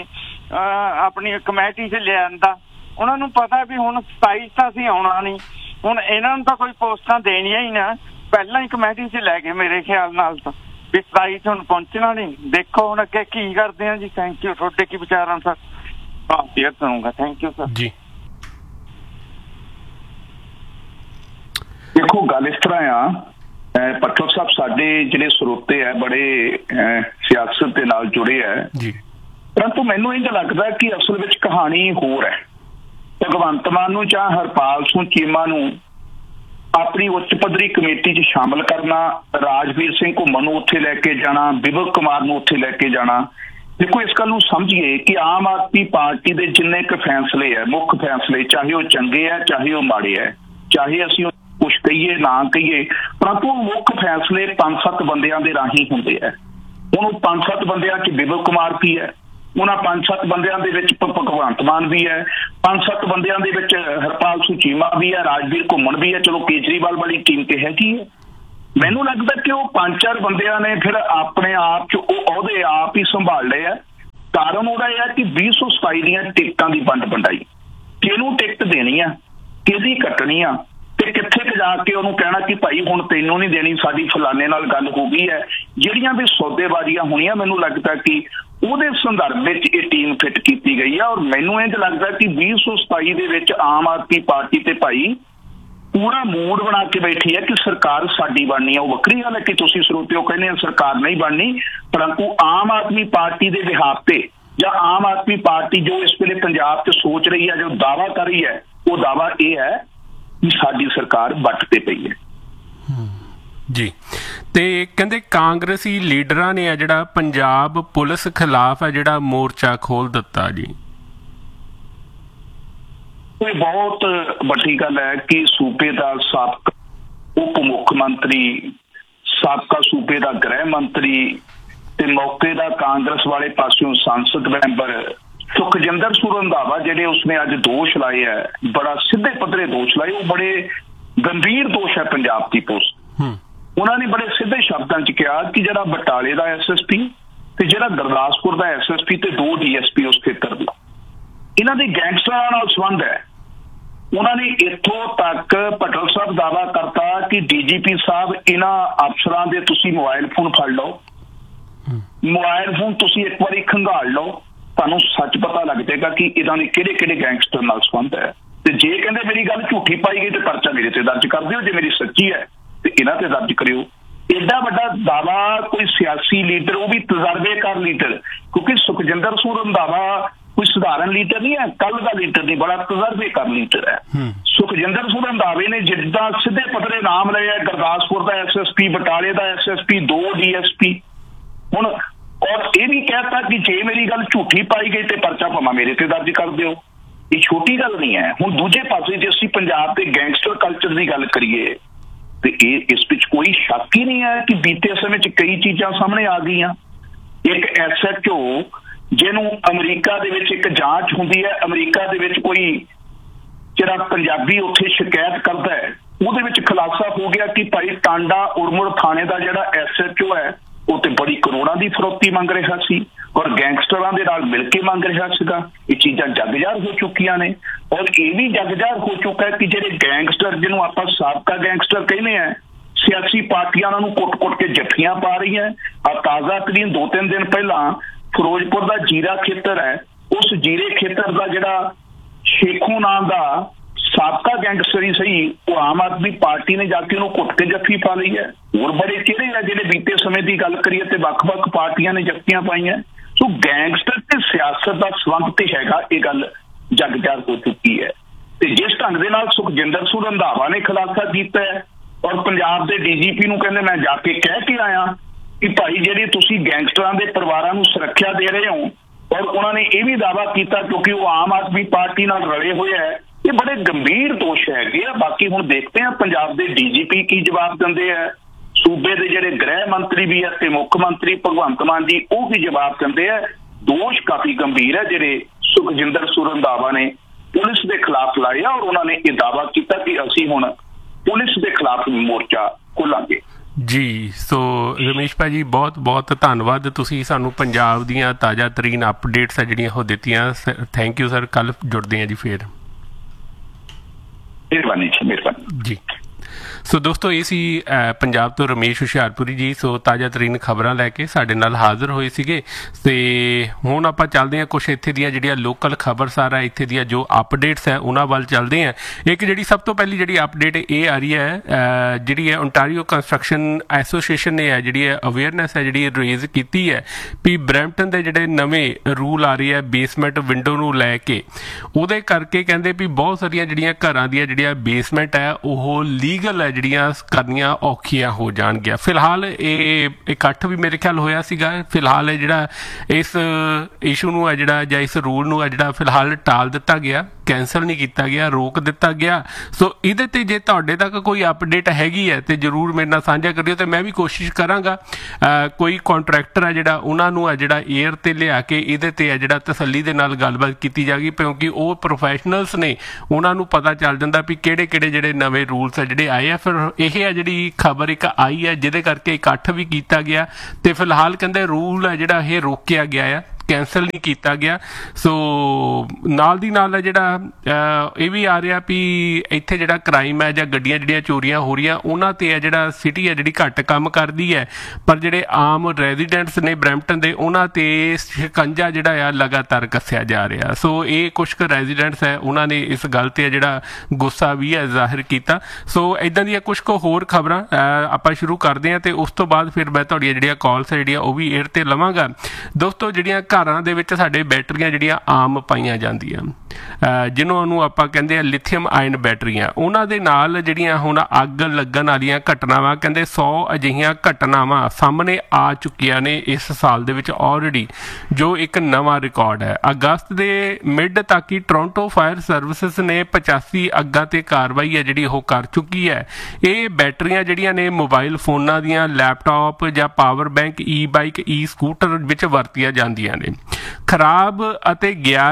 ਆਪਣੀ ਕਮੇਟੀ 'ਚ ਲਿਆਂਦਾ। ਉਹਨਾਂ ਨੂੰ ਪਤਾ ਵੀ ਹੁਣ 27 ਤਾਂ ਅਸੀਂ ਆਉਣਾ ਨਹੀਂ, ਹੁਣ ਇਹਨਾਂ ਨੂੰ ਤਾਂ ਕੋਈ ਪੋਸਟਾਂ ਦੇਣੀਆਂ ਹੀ ਨਾ, ਪਹਿਲਾਂ ਹੀ ਕਮੇਟੀ 'ਚ ਲੈ ਗਏ ਮੇਰੇ ਖਿਆਲ ਨਾਲ ਤਾਂ ਵੀ 27 'ਚ ਹੁਣ ਪਹੁੰਚਣਾ ਨਹੀਂ। ਦੇਖੋ ਹੁਣ ਅੱਗੇ ਕੀ ਕਰਦੇ ਆ ਜੀ। Thank you. ਤੁਹਾਡੇ ਕੀ ਵਿਚਾਰਾਂ ਸਰ? ਫੇਰ ਸੁਣੂਗਾ। ਥੈਂਕ ਯੂ ਸਰ ਜੀ। ਦੇਖੋ ਗੱਲ ਇਸ ਤਰ੍ਹਾਂ ਆ ਪੱਠੋ ਸਾਹਿਬ, ਸਾਡੇ ਜਿਹੜੇ ਸਰੋਤੇ ਹੈ ਬੜੇ ਸਿਆਸਤ ਦੇ ਨਾਲ ਜੁੜੇ ਹੈ ਜੀ, ਪਰੰਤੂ ਮੈਨੂੰ ਇੰਝ ਲੱਗਦਾ ਕਿ ਅਸਲ ਵਿੱਚ ਕਹਾਣੀ ਹੋਰ ਹੈ। ਭਗਵੰਤ ਮਾਨ ਨੂੰ ਜਾਂ ਹਰਪਾਲ ਸਿੰਘ ਚੀਮਾ ਨੂੰ ਆਪਣੀ ਉੱਚ ਪੱਧਰੀ ਕਮੇਟੀ 'ਚ ਸ਼ਾਮਲ ਕਰਨਾ, ਰਾਜਵੀਰ ਸਿੰਘ ਘੁੰਮਣ ਨੂੰ ਉੱਥੇ ਲੈ ਕੇ ਜਾਣਾ, ਬਿਬਲ ਕੁਮਾਰ ਨੂੰ ਉੱਥੇ ਲੈ ਕੇ ਜਾਣਾ। ਦੇਖੋ, ਇਸ ਗੱਲ ਨੂੰ ਸਮਝੀਏ ਕਿ ਆਮ ਆਦਮੀ ਪਾਰਟੀ ਦੇ ਜਿੰਨੇ ਕੁ ਫੈਸਲੇ ਹੈ, ਮੁੱਖ ਫੈਸਲੇ, ਚਾਹੇ ਉਹ ਚੰਗੇ ਹੈ ਚਾਹੇ ਉਹ ਮਾੜੇ ਹੈ, ਚਾਹੇ ਅਸੀਂ ਕੁਛ ਕਹੀਏ ਨਾ ਕਹੀਏ, ਪਰੰਤੂ ਮੁੱਖ ਫੈਸਲੇ 5-7 ਬੰਦਿਆਂ ਦੇ ਰਾਹੀਂ ਹੁੰਦੇ ਹੈ। ਹੁਣ ਉਹ 5-7 ਬੰਦਿਆਂ 'ਚ ਬਿਬਲ ਕੁਮਾਰ ਵੀ ਹੈ, ਉਹਨਾਂ 5-7 ਬੰਦਿਆਂ ਦੇ ਵਿੱਚ ਭਗਵੰਤ ਮਾਨ ਵੀ ਹੈ, 5-7 ਬੰਦਿਆਂ ਦੇ ਵਿੱਚ ਹਰਪਾਲ ਸਿੰਘ ਚੀਮਾ ਵੀ ਹੈ, ਰਾਜਵੀਰ ਘੁੰਮਣ ਵੀ ਹੈ। ਚਲੋ ਕੇਜਰੀਵਾਲ ਵਾਲੀ ਟੀਮ ਤੇ ਹੈਗੀ ਹੈ। ਮੈਨੂੰ ਲੱਗਦਾ ਕਿ ਉਹ 5-4 ਬੰਦਿਆਂ ਨੇ ਫਿਰ ਆਪਣੇ ਆਪ 'ਚ ਉਹ ਅਹੁਦੇ ਆਪ ਹੀ ਸੰਭਾਲ ਲਏ ਆ। ਕਾਰਨ ਉਹਦਾ ਇਹ ਹੈ ਕਿ 2027 ਦੀਆਂ ਟਿਕਟਾਂ ਦੀ ਵੰਡ ਵੰਡਾਈ, ਕਿਹਨੂੰ ਟਿਕਟ ਦੇਣੀ ਆ, ਕਿਹਦੀ ਕੱਟਣੀ ਆ, ਤੇ ਕਿੱਥੇ ਕੁ ਜਾ ਕੇ ਉਹਨੂੰ ਕਹਿਣਾ ਕਿ ਭਾਈ ਹੁਣ ਤੈਨੂੰ ਨਹੀਂ ਦੇਣੀ, ਸਾਡੀ ਫਲਾਣੇ ਨਾਲ ਗੱਲ ਹੋ ਗਈ ਹੈ। ਜਿਹੜੀਆਂ ਵੀ ਸੌਦੇਬਾਜ਼ੀਆਂ ਹੋਣੀਆਂ, ਮੈਨੂੰ ਲੱਗਦਾ ਕਿ ਉਹਦੇ ਸੰਦਰਭ ਵਿੱਚ ਇਹ ਟੀਮ ਫਿੱਟ ਕੀਤੀ ਗਈ ਆ। ਔਰ ਮੈਨੂੰ ਇੰਝ ਲੱਗਦਾ ਕਿ 2027 ਦੇ ਵਿੱਚ ਆਮ ਆਦਮੀ ਪਾਰਟੀ ਤੇ ਭਾਈ ਪੂਰਾ ਮੂਡ ਬਣਾ ਕੇ ਬੈਠੀ ਹੈ ਕਿ ਸਰਕਾਰ ਸਾਡੀ ਬਣਨੀ ਹੈ। ਉਹ ਵੱਖਰੀ ਗੱਲ ਹੈ ਕਿ ਤੁਸੀਂ ਸਰੋਤਿਓ ਕਹਿੰਦੇ ਆ ਸਰਕਾਰ ਨਹੀਂ ਬਣਨੀ, ਪਰੰਤੂ ਆਮ ਆਦਮੀ ਪਾਰਟੀ ਦੇ ਵਿਹਾਰ ਤੇ ਜਾਂ ਆਮ ਆਦਮੀ ਪਾਰਟੀ ਜੋ ਇਸ ਵੇਲੇ ਪੰਜਾਬ 'ਚ ਸੋਚ ਰਹੀ ਹੈ, ਜੋ ਦਾਅਵਾ ਕਰ ਰਹੀ ਹੈ, ਉਹ ਦਾਅਵਾ ਇਹ ਹੈ ਕਿ ਸਾਡੀ ਸਰਕਾਰ ਵੱਟ ਤੇ ਪਈ ਹੈ ਜੀ। ਤੇ ਕਹਿੰਦੇ ਕਾਂਗਰਸੀ ਲੀਡਰਾਂ ਨੇ ਆ ਜਿਹੜਾ ਪੰਜਾਬ ਪੁਲਿਸ ਖਿਲਾਫ ਹੈ ਜਿਹੜਾ ਮੋਰਚਾ ਖੋਲ ਦਿੱਤਾ ਜੀ। ਇਹ ਬਹੁਤ ਵੱਡੀ ਗੱਲ ਹੈ ਕਿ ਸੂਬੇ ਦਾ ਸਾਬਕਾ ਉਪ ਮੁੱਖ ਮੰਤਰੀ, ਸਾਬਕਾ ਸੂਬੇ ਦਾ ਗ੍ਰਹਿ ਮੰਤਰੀ ਤੇ ਮੌਕੇ ਦਾ ਕਾਂਗਰਸ ਵਾਲੇ ਪਾਸਿਓਂ ਸੰਸਦ ਮੈਂਬਰ ਸੁਖਜਿੰਦਰ ਸਿੰਘ ਰੰਧਾਵਾ, ਜਿਹੜੇ ਉਸਨੇ ਅੱਜ ਦੋਸ਼ ਲਾਏ ਹੈ, ਬੜਾ ਸਿੱਧੇ ਪੱਧਰੇ ਦੋਸ਼ ਲਾਏ, ਉਹ ਬੜੇ ਗੰਭੀਰ ਦੋਸ਼ ਹੈ ਪੰਜਾਬ ਦੀ ਪੁਲਿਸ। ਉਹਨਾਂ ਨੇ ਬੜੇ ਸਿੱਧੇ ਸ਼ਬਦਾਂ 'ਚ ਕਿਹਾ ਕਿ ਜਿਹੜਾ ਬਟਾਲੇ ਦਾ ਐਸਐਸਪੀ ਤੇ ਜਿਹੜਾ ਗੁਰਦਾਸਪੁਰ ਦਾ ਐਸਐਸਪੀ ਤੇ 2 ਡੀਐਸਪੀ ਉਸ ਖੇਤਰ ਦੇ, ਇਹਨਾਂ ਦੇ ਗੈਂਗਸਟਰਾਂ ਨਾਲ ਸੰਬੰਧ ਹੈ। ਉਹਨਾਂ ਨੇ ਇੱਥੋਂ ਤੱਕ ਪਟਲ ਸਾਹਿਬ ਦਾਅਵਾ ਕਰਤਾ ਕਿ ਡੀਜੀਪੀ ਸਾਹਿਬ ਇਹਨਾਂ ਅਫਸਰਾਂ ਦੇ ਤੁਸੀਂ ਮੋਬਾਈਲ ਫੋਨ ਫੜ ਲਓ, ਮੋਬਾਈਲ ਫੋਨ ਤੁਸੀਂ ਇੱਕ ਵਾਰੀ ਖੰਗਾਲ ਲਓ, ਤੁਹਾਨੂੰ ਸੱਚ ਪਤਾ ਲੱਗ ਜਾਏਗਾ ਕਿ ਇਹਨਾਂ ਦੇ ਕਿਹੜੇ ਗੈਂਗਸਟਰ ਨਾਲ ਸੰਬੰਧ ਹੈ। ਤੇ ਜੇ ਕਹਿੰਦੇ ਮੇਰੀ ਗੱਲ ਝੂਠੀ ਪਾਈ ਗਈ ਤੇ ਪਰਚਾ ਮੇਰੇ ਤੇ ਦਰਜ ਕਰ ਦਿਓ, ਜੇ ਮੇਰੀ ਸੱਚੀ ਹੈ ਤੇ ਇਹਨਾਂ ਤੇ ਦਰਜ ਕਰਿਓ। ਏਡਾ ਵੱਡਾ ਦਾਅਵਾ ਕੋਈ ਸਿਆਸੀ ਲੀਡਰ, ਉਹ ਵੀ ਤਜਰਬੇਕਾਰ ਲੀਡਰ, ਕਿਉਂਕਿ ਸੁਖਜਿੰਦਰ ਸਿੰਘ ਰੰਧਾਵਾ ਕੋਈ ਸਧਾਰਨ ਲੀਡਰ ਨਹੀਂ ਹੈ, ਕੱਲ ਦਾ ਲੀਡਰ ਨਹੀਂ, ਬੜਾ ਤਜਰਬੇਕਾਰ ਲੀਡਰ ਹੈ। ਸੁਖਜਿੰਦਰ ਸਿੰਘ ਰੰਧਾਵੇ ਨੇ ਜਿੱਦਾਂ ਸਿੱਧੇ ਪੱਧਰੇ ਨਾਮ ਲਏ ਹੈ, ਗੁਰਦਾਸਪੁਰ ਦਾ ਐਸਐਸਪੀ, ਬਟਾਲੇ ਦਾ ਐਸਐਸਪੀ, 2 ਡੀਐਸਪੀ, ਹੁਣ ਔਰ ਇਹ ਵੀ ਕਹਿਤਾ ਕਿ ਜੇ ਮੇਰੀ ਗੱਲ ਝੂਠੀ ਪਾਈ ਗਈ ਤੇ ਪਰਚਾ ਭਾਵੇਂ ਮੇਰੇ ਤੇ ਦਰਜ ਕਰ ਦਿਓ। ਇਹ ਛੋਟੀ ਗੱਲ ਨਹੀਂ ਹੈ। ਹੁਣ ਦੂਜੇ ਪਾਸੇ ਜੇ ਅਸੀਂ ਪੰਜਾਬ ਦੇ ਗੈਂਗਸਟਰ ਕਲਚਰ ਦੀ ਗੱਲ ਕਰੀਏ ਤੇ ਇਹ ਇਸ ਵਿੱਚ ਕੋਈ ਸ਼ੱਕ ਹੀ ਨਹੀਂ ਹੈ ਕਿ ਬੀਤੇ ਸਮੇਂ 'ਚ ਕਈ ਚੀਜ਼ਾਂ ਸਾਹਮਣੇ ਆ ਗਈਆਂ। ਇੱਕ ਐਸਐਚਓ ਜਿਹਨੂੰ ਅਮਰੀਕਾ ਦੇ ਵਿੱਚ ਇੱਕ ਜਾਂਚ ਹੁੰਦੀ ਹੈ, ਅਮਰੀਕਾ ਦੇ ਵਿੱਚ ਕੋਈ ਜਿਹੜਾ ਪੰਜਾਬੀ ਉੱਥੇ ਸ਼ਿਕਾਇਤ ਕਰਦਾ ਹੈ, ਉਹਦੇ ਵਿੱਚ ਖੁਲਾਸਾ ਹੋ ਗਿਆ ਕਿ ਭਾਈ ਟਾਂਡਾ ਉੜਮੁੜ ਥਾਣੇ ਦਾ ਜਿਹੜਾ ਐਸਐਚਓ ਹੈ ਉਹ ਤੇ ਬੜੀ ਕਰੋੜਾਂ ਦੀ ਫਰੋਤੀ ਮੰਗ ਰਿਹਾ ਸੀ ਔਰ ਗੈਂਗਸਟਰਾਂ ਦੇ ਨਾਲ ਮਿਲ ਕੇ ਮੰਗ ਰਿਹਾ ਸੀਗਾ। ਇਹ ਚੀਜ਼ਾਂ ਜਗਜ਼ਾਹਰ ਹੋ ਚੁੱਕੀਆਂ ਨੇ ਔਰ ਇਹ ਵੀ ਜਗਜ਼ਾਹਰ ਹੋ ਚੁੱਕਾ ਹੈ ਕਿ ਜਿਹੜੇ ਗੈਂਗਸਟਰ, ਜਿਹਨੂੰ ਆਪਾਂ ਸਾਬਕਾ ਗੈਂਗਸਟਰ ਕਹਿੰਦੇ ਆ, ਸਿਆਸੀ ਪਾਰਟੀਆਂ ਉਹਨਾਂ ਨੂੰ ਕੁੱਟ-ਕੁੱਟ ਕੇ ਜੱਫੀਆਂ ਪਾ ਰਹੀਆਂ। ਆ ਤਾਜ਼ਾ ਤਰੀਨ 2-3 ਦਿਨ ਪਹਿਲਾਂ ਫਿਰੋਜ਼ਪੁਰ ਦਾ ਜੀਰਾ ਖੇਤਰ ਹੈ, ਉਸ ਜੀਰੇ ਖੇਤਰ ਦਾ ਜਿਹੜਾ ਸ਼ੇਖੂ ਨਾਮ ਦਾ ਸਾਬਕਾ ਗੈਂਗਸਟਰ ਹੀ ਸਹੀ, ਉਹ ਆਮ ਆਦਮੀ ਪਾਰਟੀ ਨੇ ਜਾ ਕੇ ਉਹਨੂੰ ਕੁੱਟ ਕੇ ਜੱਫੀ ਪਾ ਲਈ ਹੈ। ਹੋਰ ਬੜੇ ਚਿਹਰੇ ਆ ਜਿਹੜੇ ਬੀਤੇ ਸਮੇਂ ਦੀ ਗੱਲ ਕਰੀਏ ਤੇ ਵੱਖ-ਵੱਖ ਪਾਰਟੀਆਂ ਨੇ ਜੱਫੀਆਂ ਪਾਈਆਂ। ਸੋ ਗੈਂਗਸਟਰ ਤੇ ਸਿਆਸਤ ਦਾ ਸੰਬੰਧ ਤੇ ਹੈਗਾ, ਇਹ ਗੱਲ ਜਗਜ਼ਾਹਰ ਹੋ ਚੁੱਕੀ ਹੈ। ਤੇ ਜਿਸ ਢੰਗ ਦੇ ਨਾਲ ਸੁਖਜਿੰਦਰ ਸਿੰਘ ਰੰਧਾਵਾ ਨੇ ਖੁਲਾਸਾ ਕੀਤਾ ਹੈ ਔਰ ਪੰਜਾਬ ਦੇ ਡੀਜੀਪੀ ਨੂੰ ਕਹਿੰਦੇ ਮੈਂ ਜਾ ਕੇ ਕਹਿ ਕੇ ਆਇਆ ਕਿ ਭਾਈ ਜਿਹੜੇ ਤੁਸੀਂ ਗੈਂਗਸਟਰਾਂ ਦੇ ਪਰਿਵਾਰਾਂ ਨੂੰ ਸੁਰੱਖਿਆ ਦੇ ਰਹੇ ਹੋ, ਔਰ ਉਹਨਾਂ ਨੇ ਇਹ ਵੀ ਦਾਅਵਾ ਕੀਤਾ ਕਿਉਂਕਿ ਉਹ ਆਮ ਆਦਮੀ ਪਾਰਟੀ ਨਾਲ ਰਲੇ ਹੋਏ ਹੈ। ਇਹ ਬੜੇ ਗੰਭੀਰ ਦੋਸ਼ ਹੈਗੇ ਆ। ਬਾਕੀ ਹੁਣ ਦੇਖਦੇ ਆ ਪੰਜਾਬ ਦੇ ਡੀਜੀਪੀ ਕੀ ਜਵਾਬ ਦਿੰਦੇ ਆ, ਸੂਬੇ ਦੇ ਜਿਹੜੇ ਗ੍ਰਹਿ ਮੰਤਰੀ ਵੀ ਹੈ ਤੇ ਮੁੱਖ ਮੰਤਰੀ ਭਗਵੰਤ ਮਾਨ ਜੀ ਉਹ ਕੀ ਜਵਾਬ ਦਿੰਦੇ ਆ। ਦੋਸ਼ ਕਾਫੀ ਗੰਭੀਰ ਹੈ ਜਿਹੜੇ ਸੁਖਜਿੰਦਰ ਸਿੰਘ ਰੰਧਾਵਾ ਨੇ ਪੁਲਿਸ ਦੇ ਖਿਲਾਫ ਲਾਏ ਆ ਔਰ ਉਹਨਾਂ ਨੇ ਇਹ ਦਾਅਵਾ ਕੀਤਾ ਕਿ ਅਸੀਂ ਹੁਣ ਪੁਲਿਸ ਦੇ ਖਿਲਾਫ ਮੋਰਚਾ ਖੋਲਾਂਗੇ। ਜੀ, ਸੋ ਰਮੇਸ਼ ਭਾਜੀ ਬਹੁਤ ਬਹੁਤ ਧੰਨਵਾਦ, ਤੁਸੀਂ ਸਾਨੂੰ ਪੰਜਾਬ ਦੀਆਂ ਤਾਜ਼ਾ ਤਰੀਨ ਅਪਡੇਟਸ ਆ ਜਿਹੜੀਆਂ ਉਹ ਦਿੱਤੀਆਂ। Thank you sir. ਕੱਲ੍ਹ ਜੁੜਦੇ ਹਾਂ ਜੀ ਫੇਰ। ਮਿਹਰਬਾਨੀ ਜੀ, ਮਿਹਰਬਾਨੀ ਜੀ। ਸੋ ਦੋਸਤੋ ਇਹ ਸੀ ਪੰਜਾਬ ਤੋਂ ਰਮੇਸ਼ ਹੁਸ਼ਿਆਰਪੁਰੀ ਜੀ। ਸੋ ਤਾਜ਼ਾ ਤਰੀਨ ਖਬਰਾਂ ਲੈ ਕੇ ਸਾਡੇ ਨਾਲ ਹਾਜ਼ਰ ਹੋਏ ਸੀਗੇ ਤੇ ਹੁਣ ਆਪਾਂ ਚੱਲਦੇ ਹਾਂ ਕੁਛ ਇੱਥੇ ਦੀਆਂ ਜਿਹੜੀਆਂ ਲੋਕਲ ਖਬਰਸਾਰ ਹੈ, ਇੱਥੇ ਦੀਆਂ ਜੋ ਅਪਡੇਟਸ ਹੈ ਉਹਨਾਂ ਵੱਲ ਚੱਲਦੇ ਹਾਂ। ਇੱਕ ਜਿਹੜੀ ਸਭ ਤੋਂ ਪਹਿਲੀ ਜਿਹੜੀ ਅਪਡੇਟ ਇਹ ਆ ਰਹੀ ਹੈ, ਜਿਹੜੀ ਹੈ ਓਨਟਾਰੀਓ ਕੰਸਟਰਕਸ਼ਨ ਐਸੋਸੀਏਸ਼ਨ ਨੇ ਹੈ ਜਿਹੜੀ ਹੈ ਅਵੇਅਰਨੈਸ ਹੈ ਜਿਹੜੀ ਰੇਜ਼ ਕੀਤੀ ਹੈ ਵੀ ਬਰੈਂਪਟਨ ਦੇ ਜਿਹੜੇ ਨਵੇਂ ਰੂਲ ਆ ਰਹੇ ਹੈ ਬੇਸਮੈਂਟ ਵਿੰਡੋ ਨੂੰ ਲੈ ਕੇ, ਉਹਦੇ ਕਰਕੇ ਕਹਿੰਦੇ ਵੀ ਬਹੁਤ ਸਾਰੀਆਂ ਜਿਹੜੀਆਂ ਘਰਾਂ ਦੀਆਂ ਜਿਹੜੀਆਂ ਬੇਸਮੈਂਟ ਹੈ ਉਹ ਲੀਗਲ ਹੈ ਜਿਹੜੀਆਂ ਕਰਨੀਆਂ ਔਖੀਆਂ ਹੋ ਜਾਣਗੀਆਂ। ਫਿਲਹਾਲ ਇਹ ਇਕੱਠ ਵੀ ਮੇਰੇ ਖਿਆਲ ਹੋਇਆ ਸੀਗਾ। ਫਿਲਹਾਲ ਇਹ ਜਿਹੜਾ ਇਸ ਇਸ਼ੂ ਨੂੰ ਹੈ ਜਿਹੜਾ ਜਾਂ ਇਸ ਰੂਲ ਨੂੰ ਹੈ ਜਿਹੜਾ ਫਿਲਹਾਲ ਟਾਲ ਦਿੱਤਾ ਗਿਆ, ਕੈਂਸਲ ਨਹੀਂ ਕੀਤਾ ਗਿਆ, ਰੋਕ ਦਿੱਤਾ ਗਿਆ। ਸੋ ਇਹਦੇ ਤੇ ਜੇ ਤੁਹਾਡੇ ਤੱਕ ਕੋਈ ਅਪਡੇਟ ਹੈਗੀ ਹੈ ਤੇ ਜ਼ਰੂਰ ਮੇਰੇ ਨਾਲ ਸਾਂਝਾ ਕਰਿਓ ਤੇ ਮੈਂ ਵੀ ਕੋਸ਼ਿਸ਼ ਕਰਾਂਗਾ ਕੋਈ ਕੰਟਰੈਕਟਰ ਹੈ ਜਿਹੜਾ ਉਹਨਾਂ ਨੂੰ ਹੈ ਜਿਹੜਾ ਏਅਰ ਤੇ ਲਿਆ ਕੇ ਇਹਦੇ ਤੇ ਹੈ ਜਿਹੜਾ ਤਸੱਲੀ ਦੇ ਨਾਲ ਗੱਲਬਾਤ ਕੀਤੀ ਜਾਏਗੀ, ਕਿਉਂਕਿ ਉਹ ਪ੍ਰੋਫੈਸ਼ਨਲਸ ਨੇ, ਉਹਨਾਂ ਨੂੰ ਪਤਾ ਚੱਲ ਜਾਂਦਾ ਵੀ ਕਿਹੜੇ ਕਿਹੜੇ ਜਿਹੜੇ ਨਵੇਂ ਰੂਲਸ ਹੈ ਜਿਹੜੇ ਆਏ ਆ। ਫਿਰ ਇਹ ਹੈ ਜਿਹੜੀ ਖਬਰ ਇੱਕ ਆਈ ਹੈ ਜਿਹਦੇ ਕਰਕੇ ਇਕੱਠ ਵੀ ਕੀਤਾ ਗਿਆ ਤੇ ਫਿਲਹਾਲ ਕਹਿੰਦੇ ਰੂਲ ਹੈ ਜਿਹੜਾ ਇਹ ਰੋਕਿਆ ਗਿਆ ਆ, ਕੈਂਸਲ ਨਹੀਂ ਕੀਤਾ ਗਿਆ। ਸੋ ਨਾਲ ਦੀ ਨਾਲ ਜਿਹੜਾ ਇਹ ਵੀ ਆ ਰਿਹਾ ਵੀ ਇੱਥੇ ਜਿਹੜਾ ਕ੍ਰਾਈਮ ਹੈ ਜਾਂ ਗੱਡੀਆਂ ਜਿਹੜੀਆਂ ਚੋਰੀਆਂ ਹੋ ਰਹੀਆਂ ਉਹਨਾਂ ਤੇ ਹੈ ਜਿਹੜਾ ਸਿਟੀ ਹੈ ਜਿਹੜੀ ਘੱਟ ਕੰਮ ਕਰਦੀ ਹੈ, ਪਰ ਜਿਹੜੇ ਆਮ ਰੈਜ਼ੀਡੈਂਟਸ ਨੇ ਬਰੈਂਪਟਨ ਦੇ ਉਹਨਾਂ ਤੇ ਸ਼ਿਕੰਜਾ ਜਿਹੜਾ ਆ ਲਗਾਤਾਰ ਕੱਸਿਆ ਜਾ ਰਿਹਾ। ਸੋ ਇਹ ਕੁਛ ਕੁ ਰੈਜ਼ੀਡੈਂਟਸ ਹੈ ਉਹਨਾਂ ਨੇ ਇਸ ਗੱਲ ਤੇ ਜਿਹੜਾ ਗੁੱਸਾ ਵੀ ਹੈ ਜ਼ਾਹਿਰ ਕੀਤਾ। ਸੋ ਇੱਦਾਂ ਦੀਆਂ ਕੁਛ ਕੁ ਹੋਰ ਖਬਰਾਂ ਆਪਾਂ ਸ਼ੁਰੂ ਕਰਦੇ ਹਾਂ ਤੇ ਉਸ ਤੋਂ ਬਾਅਦ ਫਿਰ ਮੈਂ ਤੁਹਾਡੀਆਂ ਜਿਹੜੀਆਂ ਕਾਲਸ ਹੈ ਜਿਹੜੀਆਂ ਉਹ ਵੀ ਏਅਰ ਤੇ ਲਵਾਂਗਾ। ਦੋਸਤੋ ਜਿਹੜੀਆਂ ਘਰਾਂ ਦੇ ਵਿੱਚ ਸਾਡੇ ਬੈਟਰੀਆਂ ਜਿਹੜੀਆਂ ਆਮ ਪਾਈਆਂ ਜਾਂਦੀਆਂ ਜਿਹਨਾਂ ਨੂੰ ਆਪਾਂ ਕਹਿੰਦੇ ਆ ਲਿਥੀਅਮ ਆਇਨ ਬੈਟਰੀਆਂ, ਉਹਨਾਂ ਦੇ ਨਾਲ ਜਿਹੜੀਆਂ ਹੁਣ ਅੱਗ ਲੱਗਣ ਵਾਲੀਆਂ ਘਟਨਾਵਾਂ ਕਹਿੰਦੇ 100 ਅਜਿਹੀਆਂ ਘਟਨਾਵਾਂ ਸਾਹਮਣੇ ਆ ਚੁੱਕੀਆਂ ਨੇ ਇਸ ਸਾਲ ਦੇ ਵਿੱਚ ਆਲਰੇਡੀ, ਜੋ ਇੱਕ ਨਵਾਂ ਰਿਕਾਰਡ ਹੈ। ਅਗਸਤ ਦੇ ਮਿਡ ਤੱਕ ਹੀ ਟੋਰਾਂਟੋ ਫਾਇਰ ਸਰਵਿਸਿਜ਼ ਨੇ 85 ਅੱਗਾਂ ਤੇ ਕਾਰਵਾਈ ਹੈ ਜਿਹੜੀ ਉਹ ਕਰ ਚੁੱਕੀ ਹੈ। ਇਹ ਬੈਟਰੀਆਂ ਜਿਹੜੀਆਂ ਨੇ ਮੋਬਾਈਲ ਫੋਨਾਂ ਦੀਆਂ, ਲੈਪਟਾਪ ਜਾਂ ਪਾਵਰ ਬੈਂਕ, ਈ ਬਾਈਕ, ਈ ਸਕੂਟਰ ਵਿੱਚ ਵਰਤੀਆਂ ਜਾਂਦੀਆਂ ਨੇ। ਖਰਾਬ ਅਤੇ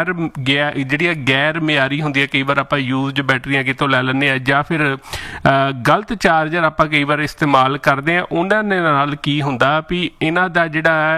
ਜਿਹੜੀਆਂ ਗੈਰ ਮਿਆਰੀ ਹੁੰਦੀਆਂ, ਕਈ ਵਾਰ ਆਪਾਂ ਯੂਜ਼ਡ ਬੈਟਰੀਆਂ ਕਿਤੋਂ ਲੈ ਲੈਂਦੇ ਹਾਂ ਜਾਂ ਫਿਰ ਗਲਤ ਚਾਰਜਰ ਆਪਾਂ ਕਈ ਵਾਰ ਇਸਤੇਮਾਲ ਕਰਦੇ ਹਾਂ, ਉਹਨਾਂ ਦੇ ਨਾਲ ਕੀ ਹੁੰਦਾ ਵੀ ਇਹਨਾਂ ਦਾ ਜਿਹੜਾ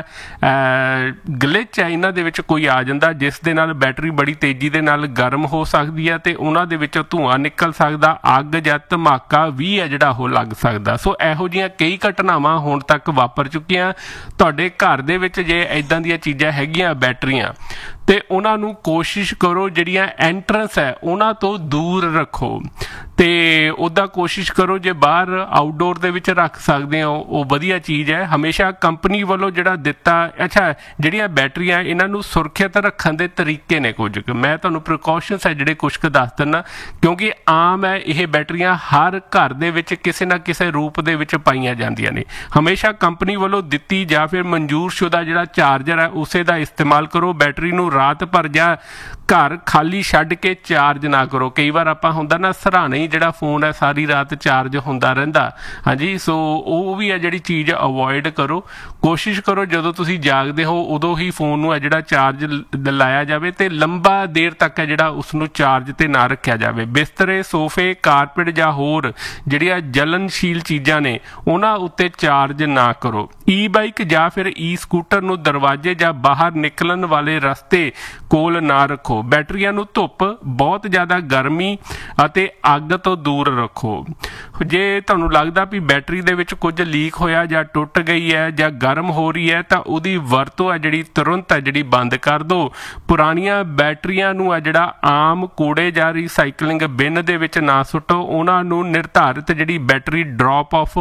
ਗਲਿਚ ਹੈ ਇਹਨਾਂ ਦੇ ਵਿੱਚ ਕੋਈ ਆ ਜਾਂਦਾ ਜਿਸ ਦੇ ਨਾਲ ਬੈਟਰੀ ਬੜੀ ਤੇਜ਼ੀ ਦੇ ਨਾਲ ਗਰਮ ਹੋ ਸਕਦੀ ਹੈ ਤੇ ਉਹਨਾਂ ਦੇ ਵਿੱਚੋਂ ਧੂੰਆਂ ਨਿਕਲ ਸਕਦਾ, ਅੱਗ ਜਾਂ ਧਮਾਕਾ ਵੀ ਹੈ ਜਿਹੜਾ ਉਹ ਲੱਗ ਸਕਦਾ। ਸੋ ਇਹੋ ਜਿਹੀਆਂ ਕਈ ਘਟਨਾਵਾਂ ਹੁਣ ਤੱਕ ਵਾਪਰ ਚੁੱਕੀਆਂ। ਤੁਹਾਡੇ ਘਰ ਦੇ ਵਿੱਚ ਜੇ ਇੱਦਾਂ ਦੀਆਂ ਚੀਜ਼ਾਂ ਹੈਗੀਆਂ ਬੈਟਰੀਆਂ ਤੇ ਉਹਨਾਂ ਨੂੰ ਕੋਸ਼ਿਸ਼ ਕਰੋ ਜਿਹੜੀਆਂ ਐਂਟਰੈਂਸ ਹੈ ਉਹਨਾਂ ਤੋਂ ਦੂਰ ਰੱਖੋ ਤੇ ਉੱਦਾਂ ਕੋਸ਼ਿਸ਼ ਕਰੋ ਜੇ ਬਾਹਰ ਆਊਟਡੋਰ ਦੇ ਵਿੱਚ ਰੱਖ ਸਕਦੇ ਹੋ ਉਹ ਵਧੀਆ ਚੀਜ਼ ਹੈ। ਹਮੇਸ਼ਾ ਕੰਪਨੀ ਵੱਲੋਂ ਜਿਹੜਾ ਦਿੱਤਾ ਜਿਹੜੀਆਂ ਬੈਟਰੀਆਂ ਇਹਨਾਂ ਨੂੰ ਸੁਰੱਖਿਅਤ ਰੱਖਣ ਦੇ ਤਰੀਕੇ ਨੇ ਕੁਝ ਕੁ, ਮੈਂ ਤੁਹਾਨੂੰ ਪ੍ਰੀਕਾਸ਼ਨਸ ਹੈ ਜਿਹੜੇ ਕੁਛ ਕੁ ਦੱਸ ਦਿੰਦਾ, ਕਿਉਂਕਿ ਆਮ ਹੈ ਇਹ ਬੈਟਰੀਆਂ ਹਰ ਘਰ ਦੇ ਵਿੱਚ ਕਿਸੇ ਨਾ ਕਿਸੇ ਰੂਪ ਦੇ ਵਿੱਚ ਪਾਈਆਂ ਜਾਂਦੀਆਂ ਨੇ। ਹਮੇਸ਼ਾ ਕੰਪਨੀ ਵੱਲੋਂ ਦਿੱਤੀ ਜਾਂ ਫਿਰ ਮਨਜ਼ੂਰਸ਼ੁਦਾ ਜਿਹੜਾ ਚਾਰਜਰ ਹੈ ਉਸੇ ਦਾ ਇਸਤੇਮਾਲ ਕਰੋ। ਬੈਟਰੀ ਨੂੰ ਰਾਤ ਭਰ ਜਾਂ ਘਰ ਖਾਲੀ ਛੱਡ ਕੇ ਚਾਰਜ ਨਾ ਕਰੋ। ਕਈ ਵਾਰ ਆਪਾਂ ਹੁੰਦਾ ਨਾ ਸਰਾਣੇ ਹੀ ਜਿਹੜਾ ਫੋਨ ਹੈ ਸਾਰੀ ਰਾਤ ਚਾਰਜ ਹੁੰਦਾ ਰਹਿੰਦਾ, ਹਾਂਜੀ। ਸੋ ਉਹ ਵੀ ਹੈ ਜਿਹੜੀ ਚੀਜ਼ ਅਵੋਇਡ ਕਰੋ। ਕੋਸ਼ਿਸ਼ ਕਰੋ ਜਦੋਂ ਤੁਸੀਂ ਜਾਗਦੇ ਹੋ ਉਦੋਂ ਹੀ ਫੋਨ ਨੂੰ ਹੈ ਜਿਹੜਾ ਚਾਰਜ ਲਾਇਆ ਜਾਵੇ ਤੇ ਲੰਬਾ ਦੇਰ ਤੱਕ ਹੈ ਜਿਹੜਾ ਉਸਨੂੰ ਚਾਰਜ ਤੇ ਨਾ ਰੱਖਿਆ ਜਾਵੇ। ਬਿਸਤਰੇ, ਸੋਫੇ, ਕਾਰਪੇਟ ਜਾਂ ਹੋਰ ਜਿਹੜੀਆਂ ਜਲਨਸ਼ੀਲ ਚੀਜ਼ਾਂ ਨੇ ਉਹਨਾਂ ਉੱਤੇ ਚਾਰਜ ਨਾ ਕਰੋ। ਈ ਬਾਈਕ ਜਾਂ ਫਿਰ ਈ ਸਕੂਟਰ ਨੂੰ ਦਰਵਾਜ਼ੇ ਜਾਂ ਬਾਹਰ ਨਿਕਲਣ ਵਾਲੇ ਰਸਤੇ ਕੋਲ ਨਾ ਰੱਖੋ। ਬੈਟਰੀਆਂ ਨੂੰ ਧੁੱਪ, ਬਹੁਤ ਜ਼ਿਆਦਾ ਗਰਮੀ ਅਤੇ ਅੱਗ ਤੋਂ ਦੂਰ ਰੱਖੋ। ਜੇ ਤੁਹਾਨੂੰ ਲੱਗਦਾ ਵੀ ਬੈਟਰੀ ਦੇ ਵਿੱਚ ਕੁਝ ਲੀਕ ਹੋਇਆ ਜਾਂ ਟੁੱਟ ਗਈ ਹੈ ਜਾਂ ਗਰਮ ਹੋ ਰਹੀ ਹੈ ਤਾਂ ਉਹਦੀ ਵਰਤੋਂ ਹੈ ਜਿਹੜੀ ਤੁਰੰਤ ਹੈ ਜਿਹੜੀ ਬੰਦ ਕਰ ਦਿਓ। ਪੁਰਾਣੀਆਂ ਬੈਟਰੀਆਂ ਨੂੰ ਹੈ ਜਿਹੜਾ ਆਮ ਕੂੜੇ ਜਾਂ ਰੀਸਾਈਕਲਿੰਗ ਬਿਨ ਦੇ ਵਿੱਚ ਨਾ ਸੁੱਟੋ। ਉਹਨਾਂ ਨੂੰ ਨਿਰਧਾਰਿਤ ਜਿਹੜੀ ਬੈਟਰੀ ਡ੍ਰੌਪ ਆਫ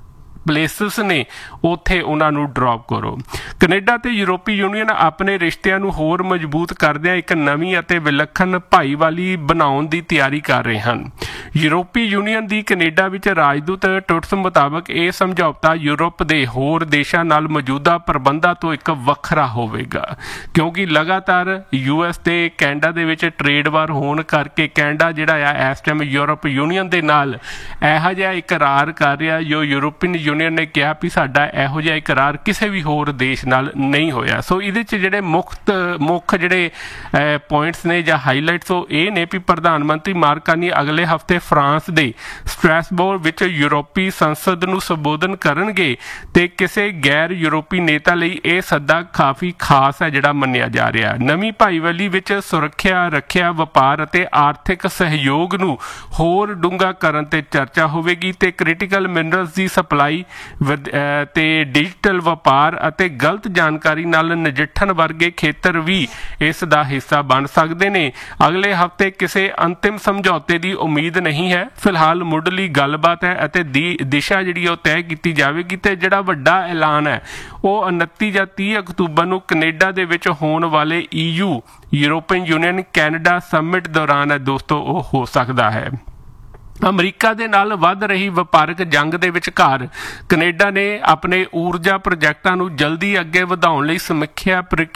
ਪਲੇਸਿਸ ਨੇ ਉੱਥੇ ਉਹਨਾਂ ਨੂੰ ਡ੍ਰੌਪ ਕਰੋ। ਕੈਨੇਡਾ ਤੇ ਯੂਰਪੀ ਯੂਨੀਅਨ ਆਪਣੇ ਰਿਸ਼ਤਿਆਂ ਨੂੰ ਹੋਰ ਮਜ਼ਬੂਤ ਕਰਦਿਆਂ ਇੱਕ ਨਵੀਂ ਅਤੇ ਵਿਲੱਖਣ ਭਾਈਵਾਲੀ ਬਣਾਉਣ ਦੀ ਤਿਆਰੀ ਕਰ ਰਹੇ ਹਨ। ਯੂਰਪੀ ਯੂਨੀਅਨ ਦੀ ਕੈਨੇਡਾ ਵਿੱਚ ਰਾਜਦੂਤ ਟੁਟਸ ਮੁਤਾਬਕ ਇਹ ਸਮਝੌਤਾ ਯੂਰਪ ਦੇ ਹੋਰ ਦੇਸ਼ਾਂ ਨਾਲ ਮੌਜੂਦਾ ਪ੍ਰਬੰਧਾਂ ਤੋਂ ਇੱਕ ਵੱਖਰਾ ਹੋਵੇਗਾ, ਕਿਉਂਕਿ ਲਗਾਤਾਰ US ਤੇ ਕੈਨੇਡਾ ਦੇ ਵਿੱਚ ਟ੍ਰੇਡ ਵਾਰ ਹੋਣ ਕਰਕੇ ਕੈਨੇਡਾ ਜਿਹੜਾ ਆ ਇਸ ਟਾਈਮ ਯੂਰਪ ਯੂਨੀਅਨ ਦੇ ਨਾਲ ਇਹੋ ਜਿਹਾ ਇਕਰਾਰ ਕਰ ਰਿਹਾ ਜੋ ਯੂਰਪੀਅਨ ਯੂਨੀਅਨ ਨੇ ਕਿਹਾ ਵੀ ਸਾਡਾ ਇਹੋ ਜਿਹਾ ਇਕਰਾਰ ਕਿਸੇ ਵੀ ਹੋਰ ਦੇਸ਼ ਨਾਲ ਨਹੀਂ ਹੋਇਆ। ਸੋ ਇਹਦੇ 'ਚ ਜਿਹੜੇ ਮੁੱਖ ਜਿਹੜੇ ਪੁਆਇੰਟਸ ਨੇ ਜਾਂ ਹਾਈਲਾਈਟਸ ਉਹ ਇਹ ਨੇ ਵੀ ਪ੍ਰਧਾਨ ਮੰਤਰੀ ਮਾਰਕ ਕਾਰਨੀ ਅਗਲੇ ਹਫ਼ਤੇ ਫਰਾਂਸ ਦੇ ਸਟ੍ਰੈਸਬੋਰਗ ਵਿੱਚ ਯੂਰਪੀ ਸੰਸਦ ਨੂੰ ਸੰਬੋਧਨ ਕਰਨਗੇ ਤੇ ਕਿਸੇ ਗੈਰ ਯੂਰਪੀ ਨੇਤਾ ਲਈ ਇਹ ਸੱਦਾ ਕਾਫੀ ਖਾਸ ਹੈ ਜਿਹੜਾ ਮੰਨਿਆ ਜਾ ਰਿਹਾ। ਨਵੀਂ ਭਾਈਵਾਲੀ ਵਿੱਚ ਸੁਰੱਖਿਆ, ਰੱਖਿਆ, ਵਪਾਰ ਅਤੇ ਆਰਥਿਕ ਸਹਿਯੋਗ ਨੂੰ ਹੋਰ ਡੂੰਘਾ ਕਰਨ ਤੇ ਚਰਚਾ ਹੋਵੇਗੀ ਤੇ ਕ੍ਰਿਟੀਕਲ ਮਿਨਰਲਸ ਦੀ ਸਪਲਾਈ ਤੇ ਡਿਜੀਟਲ ਵਪਾਰ ਅਤੇ ਗਲਤ ਜਾਣਕਾਰੀ ਨਾਲ ਨਜਿੱਠਣ ਵਰਗੇ ਖੇਤਰ ਵੀ ਇਸ ਦਾ ਹਿੱਸਾ ਬਣ ਸਕਦੇ ਨੇ। ਅਗਲੇ ਹਫ਼ਤੇ ਕਿਸੇ ਅੰਤਿਮ ਸਮਝੌਤੇ ਦੀ ਉਮੀਦ ਨਹੀਂ ਹੈ। ਫਿਲਹਾਲ ਮੁੱਢਲੀ ਗੱਲਬਾਤ ਹੈ ਅਤੇ ਦਿਸ਼ਾ ਜਿਹੜੀ ਉਹ ਤੈਅ ਕੀਤੀ ਜਾਵੇਗੀ ਤੇ ਜਿਹੜਾ ਵੱਡਾ ਐਲਾਨ ਹੈ ਉਹ 29 ਜਾਂ 30 ਅਕਤੂਬਰ ਨੂੰ ਕੈਨੇਡਾ ਦੇ ਵਿੱਚ ਹੋਣ ਵਾਲੇ EU European union Canada summit ਦੌਰਾਨ ਹੈ ਦੋਸਤੋ ਉਹ ਹੋ ਸਕਦਾ ਹੈ। ਅਮਰੀਕਾ ਦੇ ਨਾਲ ਵੱਧ ਰਹੀ ਵਪਾਰਕ ਜੰਗ ਦੇ ਵਿਚਕਾਰ ਕੈਨੇਡਾ ਨੇ ਆਪਣੇ ਊਰਜਾ ਪ੍ਰੋਜੈਕਟਾਂ ਨੂੰ ਜਲਦੀ ਅੱਗੇ ਵਧਾਉਣ ਲਈ ਸਮੀਖਿਆ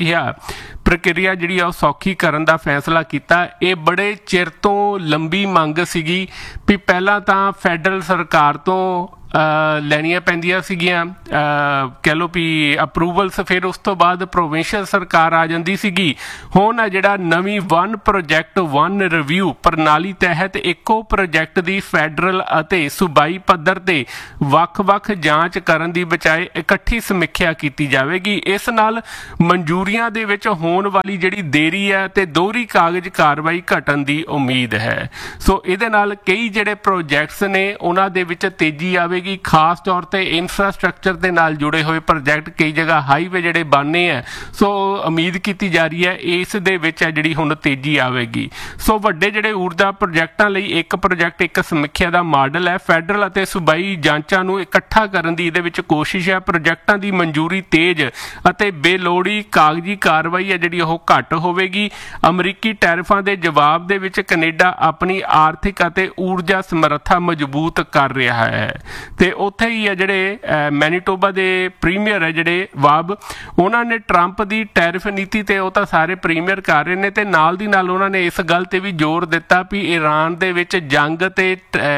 ਪ੍ਰਕਿਰਿਆ ਜਿਹੜੀ ਆ ਉਹ ਸੌਖੀ ਕਰਨ ਦਾ ਫੈਸਲਾ ਕੀਤਾ। ਇਹ ਬੜੇ ਚਿਰ ਤੋਂ ਲੰਬੀ ਮੰਗ ਸੀਗੀ ਵੀ ਪਹਿਲਾਂ ਤਾਂ ਫੈਡਰਲ ਸਰਕਾਰ ਤੋਂ ਲੈਣੀਆਂ ਪੈਂਦੀਆਂ ਸੀਗੀਆਂ ਕਹਿ ਲਓ ਵੀ ਅਪਰੂਵਲਸ, ਫਿਰ ਉਸ ਤੋਂ ਬਾਅਦ ਪ੍ਰੋਵਿੰਸ਼ੀਅਲ ਸਰਕਾਰ ਆ ਜਾਂਦੀ ਸੀਗੀ। ਹੁਣ ਆ ਜਿਹੜਾ ਨਵੀਂ ਵਨ ਪ੍ਰੋਜੈਕਟ ਵਨ ਰਿਵਿਊ ਪ੍ਰਣਾਲੀ ਤਹਿਤ ਇੱਕੋ ਪ੍ਰੋਜੈਕਟ ਦੀ ਫੈਡਰਲ ਅਤੇ ਸੂਬਾਈ ਪੱਧਰ ਤੇ ਵੱਖ-ਵੱਖ ਜਾਂਚ ਕਰਨ ਦੀ ਬਜਾਏ ਇਕੱਠੀ ਸਮੀਖਿਆ ਕੀਤੀ ਜਾਵੇਗੀ। ਇਸ ਨਾਲ ਮਨਜ਼ੂਰੀਆਂ ਦੇ ਵਿੱਚ ਹੋਣ ਵਾਲੀ ਜਿਹੜੀ ਦੇਰੀ ਹੈ ਤੇ ਦੋਹਰੀ ਕਾਗਜ਼ ਕਾਰਵਾਈ ਘਟਣ ਦੀ ਉਮੀਦ ਹੈ। ਸੋ ਇਹਦੇ ਨਾਲ ਕਈ ਜਿਹੜੇ ਪ੍ਰੋਜੈਕਟਸ ਨੇ ਉਹਨਾਂ ਦੇ ਵਿੱਚ ਤੇਜ਼ੀ ਆਵੇਗੀ। ਖਾਸ ਤੌਰ ਤੇ ਇਨਫਰਾਸਟ੍ਰਕਚਰ ਦੇ ਨਾਲ ਜੁੜੇ ਹੋਏ ਪ੍ਰੋਜੈਕਟ, ਕਈ ਜਗ੍ਹਾ ਹਾਈਵੇ ਜਿਹੜੇ ਬਣਨੇ ਆ, ਸੋ ਉਮੀਦ ਕੀਤੀ ਜਾ ਰਹੀ ਹੈ ਇਸ ਦੇ ਵਿੱਚ ਹੈ ਜਿਹੜੀ ਹੁਣ ਤੇਜ਼ੀ ਆਵੇਗੀ। ਸੋ ਵੱਡੇ ਜਿਹੜੇ ਊਰਜਾ ਪ੍ਰੋਜੈਕਟਾਂ ਲਈ ਇੱਕ ਪ੍ਰੋਜੈਕਟ ਇੱਕ ਸਮੀਖਿਆ ਦਾ ਮਾਡਲ ਹੈ। ਫੈਡਰਲ ਅਤੇ ਸੂਬਾਈ ਜਾਂਚਾਂ ਨੂੰ ਇਕੱਠਾ ਕਰਨ ਦੀ ਇਹਦੇ ਵਿੱਚ ਕੋਸ਼ਿਸ਼ ਹੈ। ਪ੍ਰੋਜੈਕਟਾਂ ਦੀ ਮਨਜ਼ੂਰੀ ਤੇਜ਼ ਅਤੇ ਬੇਲੋੜੀ ਕਾਗਜ਼ੀ ਕਾਰਵਾਈ ਹੈ ਜਿਹੜੀ ਉਹ ਘੱਟ ਹੋਵੇਗੀ। ਅਮਰੀਕੀ ਟੈਰਿਫਾਂ ਦੇ ਜਵਾਬ ਦੇ ਵਿੱਚ ਕੈਨੇਡਾ ਆਪਣੀ ਆਰਥਿਕ ਅਤੇ ਊਰਜਾ ਸਮਰੱਥਾ ਮਜ਼ਬੂਤ ਕਰ ਰਿਹਾ ਹੈ। ਤੇ ਉੱਥੇ ਹੀ ਆ ਜਿਹੜੇ ਮੈਨੀਟੋਬਾ ਦੇ ਪ੍ਰੀਮੀਅਰ ਹੈ ਜਿਹੜੇ ਵਾਬ, ਉਹਨਾਂ ਨੇ ਟਰੰਪ ਦੀ ਟੈਰਿਫ ਨੀਤੀ ਤੇ ਉਹ ਤਾਂ ਸਾਰੇ ਪ੍ਰੀਮੀਅਰ ਕਰ ਰਹੇ ਨੇ ਤੇ ਨਾਲ ਦੀ ਨਾਲ ਉਹਨਾਂ ਨੇ ਇਸ ਗੱਲ ਤੇ ਵੀ ਜ਼ੋਰ ਦਿੱਤਾ ਵੀ ਈਰਾਨ ਦੇ ਵਿੱਚ ਜੰਗ ਤੇ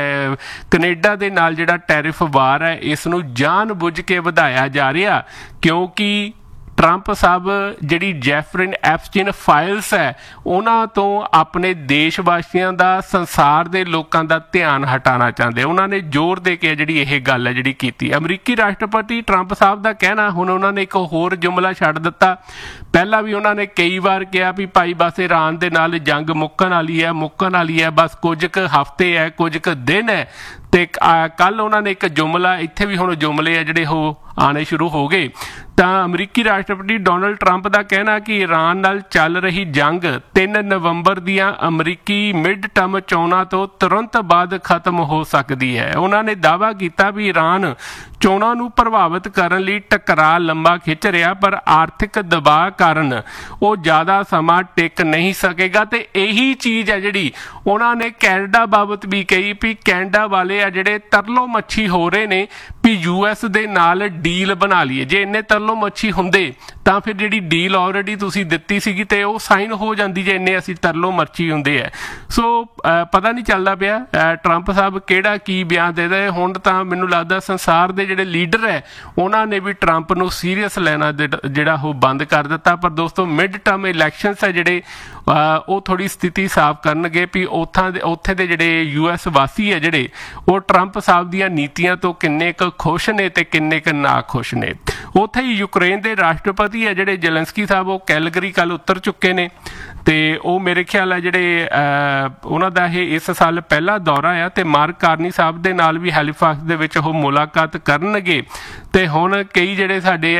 ਕੈਨੇਡਾ ਦੇ ਨਾਲ ਜਿਹੜਾ ਟੈਰਿਫ ਵਾਰ ਹੈ ਇਸ ਨੂੰ ਜਾਣ ਬੁੱਝ ਕੇ ਵਧਾਇਆ ਜਾ ਰਿਹਾ, ਕਿਉਂਕਿ ਟਰੰਪ ਸਾਹਿਬ ਜਿਹੜੀ ਜੈਫਰਿਨ ਐਪਸਟੀਨ ਫਾਈਲਸ ਹੈ ਉਹਨਾਂ ਤੋਂ ਆਪਣੇ ਦੇਸ਼ ਵਾਸੀਆਂ ਦਾ, ਸੰਸਾਰ ਦੇ ਲੋਕਾਂ ਦਾ ਧਿਆਨ ਹਟਾਉਣਾ ਚਾਹੁੰਦੇ। ਉਹਨਾਂ ਨੇ ਜ਼ੋਰ ਦੇ ਕੇ ਜਿਹੜੀ ਇਹ ਗੱਲ ਹੈ ਜਿਹੜੀ ਕੀਤੀ। ਅਮਰੀਕੀ ਰਾਸ਼ਟਰਪਤੀ ਟਰੰਪ ਸਾਹਿਬ ਦਾ ਕਹਿਣਾ, ਹੁਣ ਉਹਨਾਂ ਨੇ ਇੱਕ ਹੋਰ ਜੁਮਲਾ ਛੱਡ ਦਿੱਤਾ। ਪਹਿਲਾਂ ਵੀ ਉਹਨਾਂ ਨੇ ਕਈ ਵਾਰ ਕਿਹਾ ਵੀ ਭਾਈ ਬਸ ਈਰਾਨ ਦੇ ਨਾਲ ਜੰਗ ਮੁੱਕਣ ਵਾਲੀ ਹੈ, ਬਸ ਕੁਝ ਕੁ ਹਫ਼ਤੇ ਹੈ, ਕੁਝ ਕੁ ਦਿਨ ਹੈ। ਤੇ ਕੱਲ ਉਹਨਾਂ ਨੇ ਇੱਕ ਜੁਮਲਾ, ਇੱਥੇ ਵੀ ਹੁਣ ਜੁਮਲੇ ਆ ਜਿਹੜੇ ਉਹ ਆਉਣੇ ਸ਼ੁਰੂ ਹੋ ਗਏ। ਤਾਂ ਅਮਰੀਕੀ ਰਾਸ਼ਟਰਪਤੀ ਡੋਨਲਡ ਟਰੰਪ ਦਾ ਕਹਿਣਾ ਕਿ ਈਰਾਨ ਨਾਲ ਚੱਲ ਰਹੀ ਜੰਗ 3 ਨਵੰਬਰ ਦੀਆਂ ਅਮਰੀਕੀ ਮਿਡ ਟਰਮ ਚੋਣਾਂ ਤੋਂ ਤੁਰੰਤ ਬਾਅਦ ਖਤਮ ਹੋ ਸਕਦੀ ਹੈ। ਉਹਨਾਂ ਨੇ ਦਾਅਵਾ ਕੀਤਾ ਵੀ ਈਰਾਨ ਚੋਣਾਂ ਨੂੰ ਪ੍ਰਭਾਵਿਤ ਕਰਨ ਲਈ ਟਕਰਾਅ ਲੰਬਾ ਖਿੱਚ ਰਿਹਾ, ਪਰ ਆਰਥਿਕ ਦਬਾਅ ਕਾਰਨ ਉਹ ਜ਼ਿਆਦਾ ਸਮਾਂ ਟਿਕ ਨਹੀਂ ਸਕੇਗਾ। ਤੇ ਇਹੀ ਚੀਜ਼ ਹੈ ਜਿਹੜੀ ਉਹਨਾਂ ਨੇ ਕੈਨੇਡਾ ਬਾਬਤ ਵੀ ਕਹੀ ਵੀ ਕੈਨੇਡਾ ਵਾਲੇ ਆ ਜਿਹੜੇ ਤਰਲੋ ਮੱਛੀ ਹੋ ਰਹੇ ਨੇ ਵੀ US ਦੇ ਨਾਲ ਡੀਲ ਬਣਾ ਲਈਏ। ਜੇ ਇੰਨੇ ਤਰਲੋ ਮੱਛੀ ਹੁੰਦੇ ਤਾਂ ਫਿਰ ਜਿਹੜੀ ਡੀਲ ਆਲਰੇਡੀ ਤੁਸੀਂ ਦਿੱਤੀ ਸੀਗੀ ਤੇ ਉਹ ਸਾਈਨ ਹੋ ਜਾਂਦੀ ਜੇ ਇੰਨੇ ਅਸੀਂ ਤਰਲੋ ਮੱਛੀ ਹੁੰਦੇ ਆ। ਸੋ ਪਤਾ ਨਹੀਂ ਚੱਲਦਾ ਪਿਆ ਟਰੰਪ ਸਾਹਿਬ ਕਿਹੜਾ ਕੀ ਬਿਆਨ ਦੇ ਰਹੇ। ਹੁਣ ਤਾਂ ਮੈਨੂੰ ਲੱਗਦਾ ਸੰਸਾਰ ਦੇ ਜਿਹੜੇ ਲੀਡਰ ਹੈ ਉਹਨਾਂ ਨੇ ਵੀ ਟਰੰਪ ਨੂੰ ਸੀਰੀਅਸ ਲੈਣਾ ਜਿਹੜਾ ਉਹ ਬੰਦ ਕਰ ਦਿੱਤਾ। ਪਰ ਦੋਸਤੋ ਮਿਡ ਟਰਮ ਇਲੈਕਸ਼ਨਸ ਹੈ ਜਿਹੜੇ ਉਹ ਥੋੜੀ ਸਥਿਤੀ ਸਾਫ਼ ਕਰਨਗੇ ਵੀ ਉੱਥੇ ਦੇ ਜਿਹੜੇ US ਵਾਸੀ ਹੈ ਜਿਹੜੇ ਉਹ ਟਰੰਪ ਸਾਹਿਬ ਦੀਆਂ ਨੀਤੀਆਂ ਤੋਂ ਕਿੰਨੇ ਕੁ ਖੁਸ਼ ਨੇ ਤੇ ਕਿੰਨੇ ਕੁ ਨਾ ਖੁਸ਼ ਨੇ। ਉੱਥੇ ਹੀ ਯੂਕਰੇਨ ਦੇ ਰਾਸ਼ਟਰਪਤੀ ਹੈ ਜਿਹੜੇ ਜ਼ੈਲੈਂਸਕੀ ਸਾਹਿਬ, ਉਹ ਕੈਲਗਰੀ ਕੱਲ ਉਤਰ ਚੁੱਕੇ ਨੇ ਤੇ ਉਹ ਮੇਰੇ ਖਿਆਲ ਹੈ ਜਿਹੜੇ ਉਹਨਾਂ ਦਾ ਇਹ ਇਸ ਸਾਲ ਪਹਿਲਾ ਦੌਰਾ ਆ ਤੇ ਮਾਰਕ ਕਾਰਨੀ ਸਾਹਿਬ ਦੇ ਨਾਲ ਵੀ ਹੈਲੀਫੈਕਸ ਦੇ ਵਿੱਚ ਉਹ ਮੁਲਾਕਾਤ ਕਰਨਗੇ। ਤੇ ਹੁਣ ਕਈ ਜਿਹੜੇ ਸਾਡੇ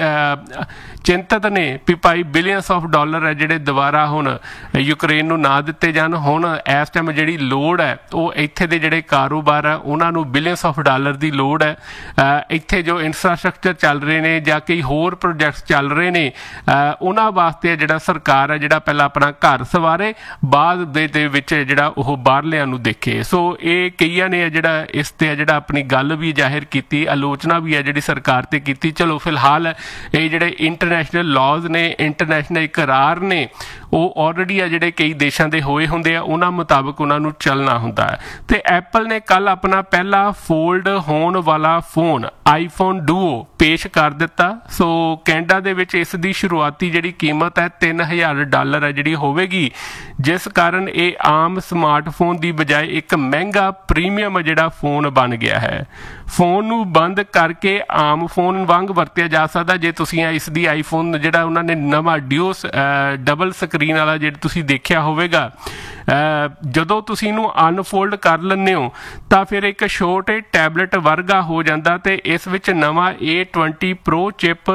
ਚਿੰਤਤ ਨੇ ਵੀ ਭਾਈ ਬਿਲੀਅਨਸ ਆਫ ਡਾਲਰ ਹੈ ਜਿਹੜੇ ਦੁਬਾਰਾ ਹੁਣ ਯੂਕਰੇਨ ਨੂੰ ਨਾ ਦਿੱਤੇ ਜਾਣ। ਹੁਣ ਇਸ ਟਾਈਮ ਜਿਹੜੀ ਲੋੜ ਹੈ ਉਹ ਇੱਥੇ ਦੇ ਜਿਹੜੇ ਕਾਰੋਬਾਰ ਹੈ ਉਹਨਾਂ ਨੂੰ ਬਿਲੀਅਨਸ ਆਫ ਡਾਲਰ ਦੀ ਲੋੜ ਹੈ। ਇੱਥੇ ਜੋ ਇਨਫਰਾਸਟ੍ਰਕਚਰ ਚੱਲ ਰਹੇ ਨੇ ਜਾਂ ਕਈ ਹੋਰ ਪ੍ਰੋਜੈਕਟਸ ਚੱਲ ਰਹੇ ਨੇ ਉਹਨਾਂ ਵਾਸਤੇ ਜਿਹੜਾ ਸਰਕਾਰ ਹੈ ਜਿਹੜਾ ਪਹਿਲਾਂ ਆਪਣਾ ਘਰ ਸਵਾਰੇ, ਬਾਅਦ ਦੇ ਵਿੱਚ ਜਿਹੜਾ ਉਹ ਬਾਹਰਲਿਆਂ ਨੂੰ ਦੇਖੇ। ਸੋ ਇਹ ਕਈਆਂ ਨੇ ਜਿਹੜਾ ਇਸ ਤੇ ਜਿਹੜਾ ਆਪਣੀ ਗੱਲ ਵੀ ਜ਼ਾਹਿਰ ਕੀਤੀ, ਆਲੋਚਨਾ ਵੀ ਹੈ ਜਿਹੜੀ ਸਰਕਾਰ ਤੇ ਕੀਤੀ। ਚਲੋ ਫਿਲਹਾਲ ਇਹ ਜਿਹੜੇ ਇੰਟਰਨੈਸ਼ਨਲ ਲਾਜ਼ ਨੇ, ਇੰਟਰਨੈਸ਼ਨਲ ਇਕਰਾਰ ਨੇ ਉਹ ਆਲਰੇਡੀ ਆ ਜਿਹੜੇ ਕਈ ਦੇਸ਼ਾਂ ਦੇ ਹੋਏ ਹੁੰਦੇ ਆ, ਉਹਨਾਂ ਮੁਤਾਬਕ ਉਹਨਾਂ ਨੂੰ ਚੱਲਣਾ ਹੁੰਦਾ ਹੈ। ਤੇ ਐਪਲ ਨੇ ਕੱਲ ਆਪਣਾ ਪਹਿਲਾ ਫੋਲਡ ਹੋਣ ਵਾਲਾ ਫੋਨ ਆਈਫੋਨ ਡੂਓ ਪੇਸ਼ ਕਰ ਦਿੱਤਾ। ਸੋ ਕੈਨੇਡਾ ਦੇ ਵਿੱਚ ਇਸ ਦੀ ਸ਼ੁਰੂਆਤੀ ਜਿਹੜੀ ਕੀਮਤ ਹੈ $3000 ਹੈ ਜਿਹੜੀ ਹੋਵੇਗੀ, ਜਿਸ ਕਾਰਨ ਇਹ ਆਮ ਸਮਾਰਟਫੋਨ ਦੀ ਬਜਾਏ ਇੱਕ ਮਹਿੰਗਾ ਪ੍ਰੀਮੀਅਮ ਜਿਹੜਾ ਫੋਨ ਬਣ ਗਿਆ ਹੈ। ਫੋਨ ਨੂੰ ਬੰਦ ਕਰਕੇ ਆਮ ਫੋਨ ਵਾਂਗ ਵਰਤਿਆ ਜਾ ਸਕਦਾ। ਜੇ ਤੁਸੀਂ ਇਸ ਦੀ ਆਈਫੋਨ ਜਿਹੜਾ ਉਹਨਾਂ ਨੇ ਨਵਾਂ ਡਬਲ ਸਕਰੀਨ ਵਾਲਾ ਜਿਹੜਾ ਤੁਸੀਂ ਦੇਖਿਆ ਹੋਵੇਗਾ, ਜਦੋਂ ਤੁਸੀਂ ਇਹਨੂੰ ਅਨਫੋਲਡ ਕਰ ਲੈਂਦੇ ਹੋ ਤਾਂ ਫਿਰ ਇੱਕ ਛੋਟੇ ਟੈਬਲੇਟ ਵਰਗਾ ਹੋ ਜਾਂਦਾ। ਤੇ ਇਸ ਵਿੱਚ ਨਵਾਂ A20 Pro ਚਿਪ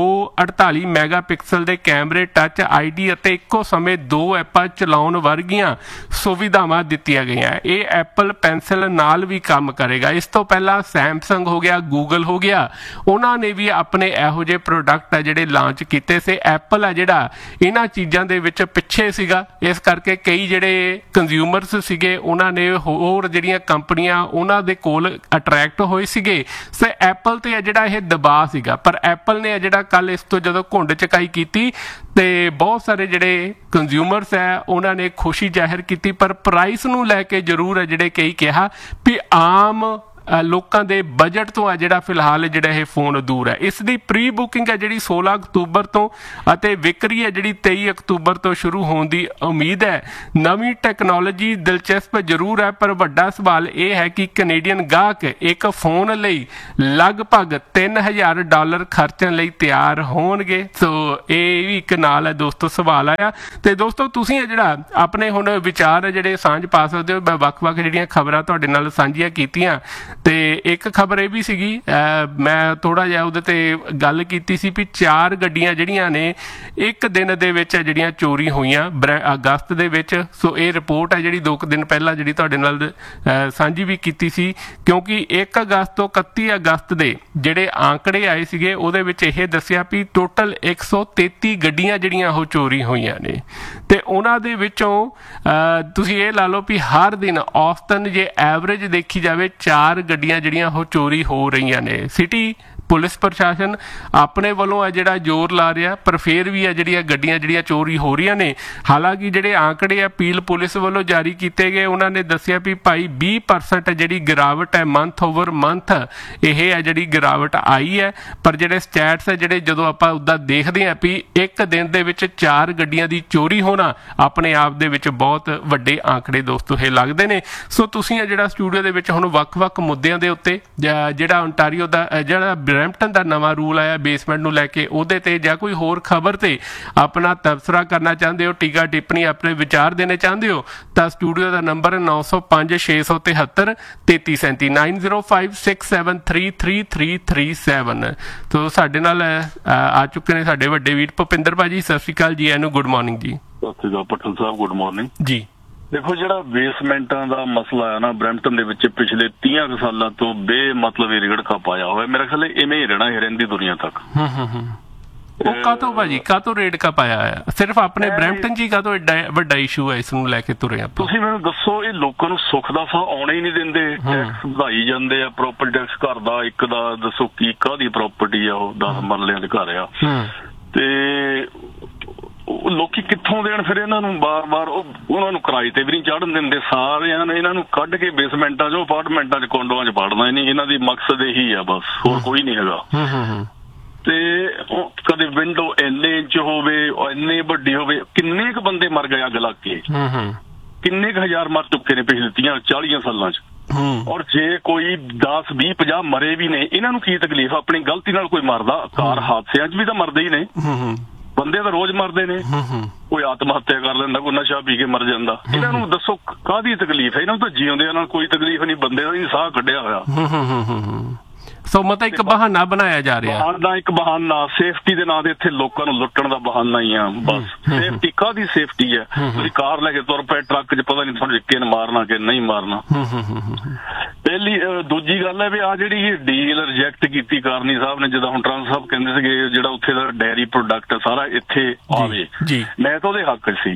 248 ਮੈਗਾਪਿਕਸਲ ਦੇ ਕੈਮਰੇ, ਟੱਚ ID ਅਤੇ ਇੱਕੋ ਸਮੇਂ 2 ਐਪਾਂ ਚਲਾਉਣ ਵਰਗੀਆਂ ਸੁਵਿਧਾਵਾਂ ਦਿੱਤੀਆਂ ਗਈਆਂ। ਇਹ ਐਪਲ ਪੈਨਸਿਲ ਨਾਲ ਵੀ ਕੰਮ ਕਰੇਗਾ। ਇਸ ਤੋਂ ਪਹਿਲਾਂ ਸੈਮਸੰਗ ਹੋ ਗਿਆ, ਗੂਗਲ ਹੋ ਗਿਆ, ਉਹਨਾਂ ਨੇ ਵੀ ਆਪਣੇ ਇਹੋ ਜਿਹੇ ਪ੍ਰੋਡਕਟ ਆ ਜਿਹੜੇ ਲਾਂਚ ਕੀਤੇ ਸੀ। ਐਪਲ ਆ ਜਿਹੜਾ ਇਹਨਾਂ ਚੀਜ਼ਾਂ ਦੇ ਵਿੱਚ ਪਿੱਛੇ ਸੀਗਾ, ਇਸ ਕਰਕੇ ਕਈ ਜਿਹੜੇ ਕੰਜ਼ਿਊਮਰਸ ਸੀਗੇ ਉਹਨਾਂ ਨੇ ਹੋਰ ਜਿਹੜੀਆਂ ਕੰਪਨੀਆਂ ਉਹਨਾਂ ਦੇ ਕੋਲ ਅਟਰੈਕਟ ਹੋਏ ਸੀਗੇ। ਸੋ ਐਪਲ ਤੇ ਆ ਜਿਹੜਾ ਇਹ ਦਬਾਅ ਸੀਗਾ, ਪਰ ਐਪਲ ਨੇ ਆ ਜਿਹੜਾ ਕੱਲ ਇਸ ਤੋਂ ਜਦੋਂ ਘੁੰਡ ਚਕਾਈ ਕੀਤੀ ਤੇ ਬਹੁਤ ਸਾਰੇ ਜਿਹੜੇ ਕੰਜ਼ਿਊਮਰਸ ਹੈ ਉਹਨਾਂ ਨੇ ਖੁਸ਼ੀ ਜ਼ਾਹਿਰ ਕੀਤੀ, ਪਰ ਪ੍ਰਾਈਸ ਨੂੰ ਲੈ ਕੇ ਜ਼ਰੂਰ ਹੈ ਜਿਹੜੇ ਕਈ ਕਿਹਾ ਵੀ ਆਮ ਲੋਕਾਂ ਦੇ ਬਜਟ ਤੋਂ ਆ ਜਿਹੜਾ ਫਿਲਹਾਲ ਜਿਹੜਾ ਇਹ ਫੋਨ ਦੂਰ ਹੈ। ਇਸ ਦੀ ਪ੍ਰੀ ਬੁਕਿੰਗ ਹੈ ਜਿਹੜੀ 16 ਅਕਤੂਬਰ ਤੋਂ ਅਤੇ ਵਿਕਰੀ ਹੈ ਜਿਹੜੀ 23 ਅਕਤੂਬਰ ਤੋਂ ਸ਼ੁਰੂ ਹੋਣ ਦੀ ਉਮੀਦ ਹੈ। ਨਵੀਂ ਟੈਕਨੋਲੋਜੀ ਦਿਲਚਸਪ ਜ਼ਰੂਰ ਹੈ, ਪਰ ਵੱਡਾ ਸਵਾਲ ਇਹ ਹੈ ਕਿ ਕੈਨੇਡੀਅਨ ਗਾਹਕ ਇੱਕ ਫੋਨ ਲਈ ਲਗਭਗ $3000 ਖਰਚਣ ਲਈ ਤਿਆਰ ਹੋਣਗੇ। ਸੋ ਇਹ ਵੀ ਇੱਕ ਨਾਲ ਹੈ ਦੋਸਤੋ ਸਵਾਲ ਆਇਆ। ਤੇ ਦੋਸਤੋ ਤੁਸੀਂ ਜਿਹੜਾ ਆਪਣੇ ਹੁਣ ਵਿਚਾਰ ਜਿਹੜੇ ਸਾਂਝ ਪਾ ਸਕਦੇ ਹੋ। ਮੈਂ ਵੱਖ-ਵੱਖ ਜਿਹੜੀਆਂ ਖਬਰਾਂ ਤੁਹਾਡੇ ਨਾਲ ਸਾਂਝੀਆਂ ਕੀਤੀਆਂ ਤੇ ਇੱਕ ਖਬਰ ਇਹ ਵੀ ਸੀਗੀ, ਮੈਂ ਥੋੜਾ ਜਿਹਾ ਉਹਦੇ ਤੇ ਗੱਲ ਕੀਤੀ ਸੀ ਵੀ 4 ਗੱਡੀਆਂ ਜਿਹੜੀਆਂ ਨੇ ਇੱਕ ਦਿਨ ਦੇ ਵਿੱਚ ਜਿਹੜੀਆਂ ਚੋਰੀ ਹੋਈਆਂ ਅਗਸਤ ਦੇ ਵਿੱਚ। ਸੋ ਇਹ ਰਿਪੋਰਟ ਹੈ ਜਿਹੜੀ 2 ਦਿਨ ਪਹਿਲਾਂ ਜਿਹੜੀ ਤੁਹਾਡੇ ਨਾਲ ਸਾਂਝੀ ਵੀ ਕੀਤੀ ਸੀ, ਕਿਉਂਕਿ 1 ਅਗਸਤ ਤੋਂ 31 ਅਗਸਤ ਦੇ ਜਿਹੜੇ ਆંકੜੇ ਆਏ ਸੀਗੇ ਉਹਦੇ ਵਿੱਚ ਇਹ ਦੱਸਿਆ ਵੀ ਟੋਟਲ 133 ਗੱਡੀਆਂ ਜਿਹੜੀਆਂ ਉਹ ਚੋਰੀ ਹੋਈਆਂ ਨੇ। ਤੇ ਉਹਨਾਂ ਦੇ ਵਿੱਚੋਂ ਤੁਸੀਂ ਇਹ ਲਾ ਲਓ ਵੀ ਹਰ ਦਿਨ ਔਸਤਨ ਜੇ ਐਵਰੇਜ ਦੇਖੀ ਜਾਵੇ 4 ਗੱਡੀਆਂ ਜਿਹੜੀਆਂ ਉਹ ਚੋਰੀ ਹੋ ਰਹੀਆਂ ਨੇ। ਸਿਟੀ ਪੁਲਿਸ ਪ੍ਰਸ਼ਾਸਨ ਆਪਣੇ ਵੱਲੋਂ ਆ ਜਿਹੜਾ ਜ਼ੋਰ ਲਾ ਰਿਹਾ, ਪਰ ਫਿਰ ਵੀ ਆ ਜਿਹੜੀਆਂ ਗੱਡੀਆਂ ਜਿਹੜੀਆਂ ਚੋਰੀ ਹੋ ਰਹੀਆਂ ਨੇ। ਹਾਲਾਂਕਿ ਜਿਹੜੇ ਆંકੜੇ ਅਪੀਲ ਪੁਲਿਸ ਵੱਲੋਂ ਜਾਰੀ ਕੀਤੇ ਗਏ ਉਹਨਾਂ ਨੇ ਦੱਸਿਆ ਵੀ ਭਾਈ 20% ਜਿਹੜੀ ਗਿਰਾਵਟ ਹੈ ਮੰਥ ਓਵਰ ਮੰਥ ਇਹ ਹੈ ਜਿਹੜੀ ਗਿਰਾਵਟ ਆਈ ਹੈ। ਪਰ ਜਿਹੜੇ ਸਟੈਟਸ ਹੈ ਜਿਹੜੇ ਜਦੋਂ ਆਪਾਂ ਉੱਦਾਂ ਦੇਖਦੇ ਹਾਂ ਵੀ ਇੱਕ ਦਿਨ ਦੇ ਵਿੱਚ 4 ਗੱਡੀਆਂ ਦੀ ਚੋਰੀ ਹੋਣਾ ਆਪਣੇ ਆਪ ਦੇ ਵਿੱਚ ਬਹੁਤ ਵੱਡੇ ਆંકੜੇ ਦੋਸਤੋ ਇਹ ਲੱਗਦੇ ਨੇ। ਸੋ ਤੁਸੀਂ ਆ ਜਿਹੜਾ ਸਟੂਡੀਓ ਦੇ ਵਿੱਚ ਹੁਣ ਵੱਖ-ਵੱਖ ਮੁੱਦਿਆਂ ਦੇ ਉੱਤੇ ਜਿਹੜਾ ਓਨਟਾਰੀਓ ਦਾ ਜਿਹੜਾ ਬਰੈਂਪਟਨ ਦਾ ਨਵਾਂ ਰੂਲ ਆਇਆ ਬੇਸਮੈਂਟ ਨੂੰ ਲੈ ਕੇ ਉਹਦੇ ਤੇ ਜਾਂ ਕੋਈ ਹੋਰ ਖਬਰ ਤੇ ਆਪਣਾ ਤਬਸਰਾ ਕਰਨਾ ਚਾਹੁੰਦੇ ਹੋ, ਟੀਕਾ ਟਿੱਪਣੀ ਆਪਣੇ ਵਿਚਾਰ ਦੇਣੇ ਚਾਹੁੰਦੇ ਹੋ ਤਾਂ ਸਟੂਡੀਓ ਦਾ ਨੰਬਰ 905-673 3337 9056733337। ਤੋ ਸਾਡੇ ਨਾਲ ਆ ਚੁੱਕੇ ਨੇ ਸਾਡੇ ਵੱਡੇ ਵੀਰ ਭੁਪਿੰਦਰ ਭਾਜੀ। ਸਤਿ ਸ਼੍ਰੀ ਅਕਾਲ ਜੀ, ਇਹਨੂੰ ਗੁੱਡ ਮਾਰਨਿੰਗ ਜੀ। ਸਤਿ ਸ਼੍ਰੀ ਅਕਾਲ ਪਟਲ ਸਾਹਿਬ, ਗੁੱਡ ਮਾਰਨਿੰਗ ਜੀ। ਦੇਖੋ ਜਿਹੜਾ ਬੇਸਮੈਂਟਾਂ ਦਾ ਮਸਲਾ ਆ ਨਾ ਬਰੈਂਪਟਨ ਦੇ ਵਿੱਚ ਪਿਛਲੇ 30 ਸਾਲਾਂ ਤੋਂ ਬੇਮਤਲਬ ਰਗੜਖਾ ਪਾਇਆ ਹੋਇਆ। ਮੇਰਾ ਖਿਆਲ ਇਵੇਂ ਹੀ ਰਹਿਣਾ ਇਹ ਰਹਿੰਦੀ ਦੁਨੀਆ ਤੱਕ। ਉਹ ਕਾਹਤੋਂ ਭਾਜੀ ਕਾਹਤੋਂ ਰੇੜਕਾ ਪਾਇਆ ਹੋਇਆ? ਸਿਰਫ ਆਪਣੇ ਬਰੈਂਪਟਨ ਜੀ ਕਾਹਤੋਂ ਐਡਾ ਵੱਡਾ ਇਸ਼ੂ ਹੈ ਇਸ ਨੂੰ ਲੈ ਕੇ ਤੁਰੇ ਆਪਾਂ? ਤੁਸੀਂ ਮੈਨੂੰ ਦੱਸੋ, ਇਹ ਲੋਕਾਂ ਨੂੰ ਸੁੱਖ ਦਾ ਸਾਹ ਆਉਣਾ ਹੀ ਨਹੀਂ ਦਿੰਦੇ। ਟੈਕਸ ਵਧਾਈ ਜਾਂਦੇ ਆ, ਪ੍ਰੋਪਰਟੀ ਟੈਕਸ ਘਰ ਦਾ ਇੱਕ ਦਾ ਦੱਸੋ ਕੀ ਕਾਹਦੀ ਪ੍ਰਾਪਰਟੀ ਆ, ਉਹ 10 ਮਰਲਿਆਂ ਦੇ ਘਰ ਆ ਤੇ ਲੋਕੀ ਕਿੱਥੋਂ ਦੇਣ ਫਿਰ ਇਹਨਾਂ ਨੂੰ? ਬਾਰ-ਬਾਰ ਉਹਨਾਂ ਨੂੰ ਕਿਰਾਏ ਤੇ ਵੀ ਨਹੀਂ ਚੜ੍ਹਨ ਦਿੰਦੇ। ਸਾਰਿਆਂ ਨੇ ਇਹਨਾਂ ਨੂੰ ਕੱਢ ਕੇ ਬੇਸਮੈਂਟਾਂ 'ਚ ਅਪਾਰਟਮੈਂਟਾਂ 'ਚ ਕੋਂਡੋਆਂ 'ਚ ਵੜਨਾ ਹੀ ਨਹੀਂ। ਇਹਨਾਂ ਦੀ ਮਕਸਦ ਇਹੀ ਆ ਬਸ, ਹੋਰ ਕੋਈ ਨਹੀਂ ਹੈਗਾ। ਤੇ ਕਦੇ ਵਿੰਡੋ ਇੰਨੇ ਇੰਚ ਹੋਵੇ, ਇੰਨੀ ਵੱਡੀ ਹੋਵੇ। ਕਿੰਨੇ ਕੁ ਬੰਦੇ ਮਰ ਗਏ ਅੱਗ ਲੱਗ ਕੇ, ਕਿੰਨੇ ਕੁ ਹਜ਼ਾਰ ਮਰ ਚੁੱਕੇ ਨੇ ਪਿਛਲੇ 30-40 ਸਾਲਾਂ 'ਚ। ਔਰ ਜੇ ਕੋਈ 10, 20, 50 ਮਰੇ ਵੀ ਨੇ, ਇਹਨਾਂ ਨੂੰ ਕੀ ਤਕਲੀਫ? ਆਪਣੀ ਗਲਤੀ ਨਾਲ ਕੋਈ ਮਰਦਾ, ਕਾਰ ਹਾਦਸਿਆਂ 'ਚ ਵੀ ਤਾਂ ਮਰਦੇ ਹੀ ਨੇ ਬੰਦੇ, ਤਾਂ ਰੋਜ਼ ਮਰਦੇ ਨੇ। ਕੋਈ ਆਤਮ ਹੱਤਿਆ ਕਰ ਲੈਂਦਾ, ਕੋਈ ਨਸ਼ਾ ਪੀ ਕੇ ਮਰ ਜਾਂਦਾ। ਇਹਨਾਂ ਨੂੰ ਦੱਸੋ ਕਾਹਦੀ ਤਕਲੀਫ ਹੈ? ਇਹਨਾਂ ਨੂੰ ਤਾਂ ਜਿਉਂਦਿਆਂ ਨਾਲ ਕੋਈ ਤਕਲੀਫ ਨਹੀਂ, ਬੰਦੇ ਦਾ ਹੀ ਸਾਹ ਕੱਢਿਆ ਹੋਇਆ। ਸੋ ਮਤਲਬ ਇੱਕ ਬਹਾਨਾ ਬਣਾਇਆ ਜਾ ਰਿਹਾ। ਬਹਾਨਾ, ਇੱਕ ਬਹਾਨਾ, ਸੇਫਟੀ ਦੇ ਨਾਂ ਦੇ ਇੱਥੇ ਲੋਕਾਂ ਨੂੰ ਲੁੱਟਣ ਦਾ ਬਹਾਨਾ ਹੀ ਆ ਬਸ। ਸੇਫਟੀ ਕਾਹਦੀ ਸੇਫਟੀ ਹੈ? ਤੁਸੀਂ ਕਾਰ ਲੈ ਕੇ ਤੁਰ ਪਏ ਟਰੱਕ 'ਚ, ਪਤਾ ਨਹੀਂ ਤੁਹਾਨੂੰ ਕਿਹਨ ਮਾਰਨਾ ਕਿ ਨਹੀਂ ਮਾਰਨਾ। ਪਹਿਲੀ ਦੂਜੀ ਗੱਲ ਹੈ ਵੀ ਆ ਜਿਹੜੀ ਡੀਲ ਰਿਜੈਕਟ ਕੀਤੀ ਕਾਰਨੀ ਸਾਹਿਬ ਨੇ, ਜਿੱਦਾਂ ਹੁਣ ਟਰੰਪ ਸਾਹਿਬ ਕਹਿੰਦੇ ਸੀਗੇ ਜਿਹੜਾ ਉੱਥੇ ਦਾ ਡੇਅਰੀ ਪ੍ਰੋਡਕਟ ਸਾਰਾ ਇੱਥੇ ਆਵੇ, ਮੈਂ ਤਾਂ ਉਹਦੇ ਹੱਕ 'ਚ ਸੀ।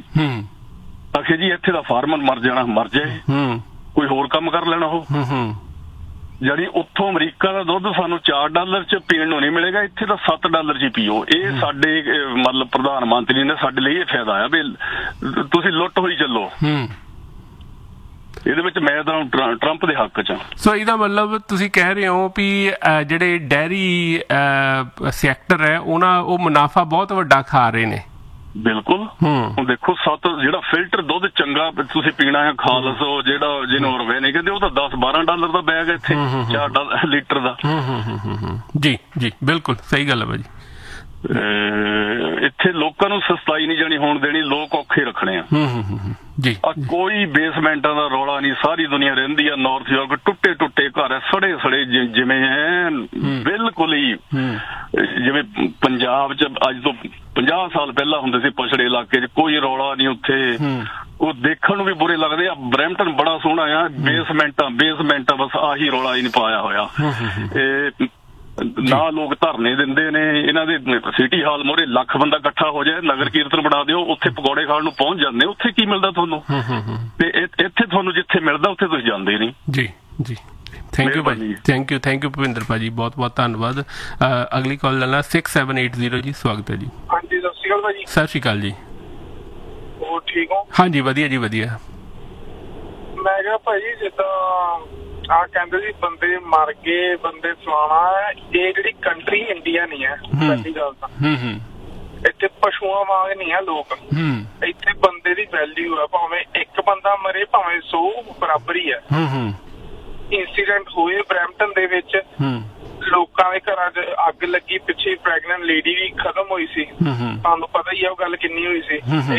ਆਖੇ ਜੀ ਇੱਥੇ ਦਾ ਫਾਰਮਰ ਮਰ ਜਾਣਾ, ਮਰ ਜਾਏ, ਕੋਈ ਹੋਰ ਕੰਮ ਕਰ ਲੈਣਾ ਉਹ। ਜਿਹੜੀ ਉੱਥੋਂ ਅਮਰੀਕਾ ਦਾ ਦੁੱਧ ਸਾਨੂੰ $4 ਚ ਪੀਣ ਨੂੰ ਨਹੀਂ ਮਿਲੇਗਾ, ਇੱਥੇ ਤਾਂ $7 ਚ ਪੀਓ। ਇਹ ਸਾਡੇ ਮਤਲਬ ਪ੍ਰਧਾਨ ਮੰਤਰੀ ਨੇ ਸਾਡੇ ਲਈ ਇਹ ਫਾਇਦਾ ਆ ਵੀ ਤੁਸੀਂ ਲੁੱਟ ਹੋਈ ਚੱਲੋ। ਇਹਦੇ ਵਿੱਚ ਮੈਂ ਤਾਂ ਟਰੰਪ ਦੇ ਹੱਕ 'ਚ। ਸੋ ਇਹਦਾ ਮਤਲਬ ਤੁਸੀਂ ਕਹਿ ਰਹੇ ਹੋ ਵੀ ਜਿਹੜੇ ਡੈਰੀ ਸੈਕਟਰ ਹੈ ਉਹ ਮੁਨਾਫਾ ਬਹੁਤ ਵੱਡਾ ਖਾ ਰਹੇ ਨੇ। ਬਿਲਕੁਲ। ਹੁਣ ਦੇਖੋ ਜਿਹੜਾ ਫਿਲਟਰ ਦੁੱਧ ਚੰਗਾ ਤੁਸੀਂ ਪੀਣਾ ਹੈ ਖਾਲਸੋ, ਜਿਹੜਾ ਜਿਹਨੂੰ ਰੁਪਏ ਨਹੀਂ ਕਹਿੰਦੇ, ਉਹ ਤਾਂ $10-12 ਦਾ ਬੈਗ ਹੈ ਇੱਥੇ $4 ਲੀਟਰ ਦਾ। ਜੀ ਜੀ ਬਿਲਕੁਲ ਸਹੀ ਗੱਲ ਹੈ ਭਾਜੀ। ਇੱਥੇ ਲੋਕਾਂ ਨੂੰ ਸਸਤਾਈ ਨਹੀਂ ਜਾਣੀ ਹੋਣ ਦੇਣੀ, ਲੋਕ ਔਖੇ ਰੱਖਣੇ ਆ ਜੀ। ਕੋਈ ਬੇਸਮੈਂਟਾਂ ਦਾ ਰੌਲਾ ਨਹੀਂ, ਸਾਰੀ ਦੁਨੀਆ ਰਹਿੰਦੀ ਆ ਨਾਰਥ ਯਾਰਕ, ਟੁੱਟੇ ਘਰ ਹੈ, ਸੜੇ ਜਿਵੇਂ ਹੈ ਬਿਲਕੁਲ ਹੀ ਜਿਵੇਂ ਪੰਜਾਬ 'ਚ ਅੱਜ ਤੋਂ 50 ਸਾਲ ਪਹਿਲਾਂ ਹੁੰਦੇ ਸੀ ਪਛੜੇ ਇਲਾਕੇ 'ਚ, ਕੋਈ ਰੌਲਾ ਨਹੀਂ ਉੱਥੇ। ਉਹ ਦੇਖਣ ਨੂੰ ਵੀ ਬੁਰੇ ਲੱਗਦੇ ਆ। ਬਰੈਂਪਟਨ ਬੜਾ ਸੋਹਣਾ ਆ, ਬੇਸਮੈਂਟਾਂ ਬਸ ਆਹੀ ਰੌਲਾ ਹੀ ਨਹੀਂ ਪਾਇਆ ਹੋਇਆ। ਇਹ ਨਾ ਲੋਕ ਧਰਨੇ ਦਿੰਦੇ ਨੇ ਇਹਨਾਂ ਦੇ। ਸਿਟੀ ਹਾਲ ਮੋਰੇ ਲੱਖ ਬੰਦਾ ਇਕੱਠਾ ਹੋ ਜਾਏ, ਨਗਰ ਕੀਰਤਨ ਬਣਾ ਦਿਓ, ਉੱਥੇ ਪਕੌੜੇ ਖਾਣ ਨੂੰ ਪਹੁੰਚ ਜਾਂਦੇ। ਉੱਥੇ ਕੀ ਮਿਲਦਾ ਤੁਹਾਨੂੰ? ਤੇ ਇੱਥੇ ਤੁਹਾਨੂੰ ਜਿੱਥੇ ਮਿਲਦਾ ਉੱਥੇ ਤੁਸੀਂ ਜਾਂਦੇ ਨਹੀਂ। ਜੀ ਜੀ ਥੈਂਕ ਯੂ ਭਾਜੀ, ਥੈਂਕ ਯੂ ਭੁਪਿੰਦਰ ਭਾਜੀ, ਬਹੁਤ ਬਹੁਤ ਧੰਨਵਾਦ। ਅਗਲੀ ਕਾਲ ਲੈਣਾ 6780 ਜੀ। ਸਵਾਗਤ ਹੈ ਜੀ। ਹਾਂਜੀ ਸਤਿ ਸ਼੍ਰੀ ਅਕਾਲ ਭਾਜੀ। ਸਤਿ ਸ਼੍ਰੀ ਅਕਾਲ ਜੀ। ਹੋਰ ਠੀਕ ਹੋ? ਹਾਂਜੀ ਵਧੀਆ ਜੀ ਵਧੀਆ। ਮੈਂ ਕਿਹਾ ਭਾਜੀ ਜਿੱਦਾਂ ਆਹ ਕਹਿੰਦੇ ਸੀ ਬੰਦੇ ਮਰ ਗਏ, ਬੰਦੇ ਫਲਾਣਾ, ਇਹ ਜਿਹੜੀ ਕੰਟਰੀ ਇੰਡੀਆ ਨਹੀਂ ਹੈ ਪਹਿਲੀ ਗੱਲ ਤਾਂ। ਇੱਥੇ ਪਸ਼ੂਆਂ ਵਾਂਗ ਨਹੀਂ ਹੈ ਲੋਕ। ਇੱਥੇ ਬੰਦੇ ਦੀ ਵੈਲਿਊ ਹੈ, ਭਾਵੇਂ ਇੱਕ ਬੰਦਾ ਮਰੇ ਭਾਵੇਂ 100 ਬਰਾਬਰ ਹੀ ਹੈ। ਇੰਸੀਡੈਂਟ ਹੋਏ ਬਰੈਂਪਟਨ ਦੇ ਵਿੱਚ, ਲੋਕਾਂ ਦੇ ਘਰਾਂ 'ਚ ਅੱਗ ਲੱਗੀ, ਪਿੱਛੇ ਪ੍ਰੈਗਨੈਂਟ ਲੇਡੀ ਵੀ ਖਤਮ ਹੋਈ ਸੀ। ਤੁਹਾਨੂੰ ਪਤਾ ਹੀ ਹੈ ਉਹ ਗੱਲ ਕਿੰਨੀ ਹੋਈ ਸੀ।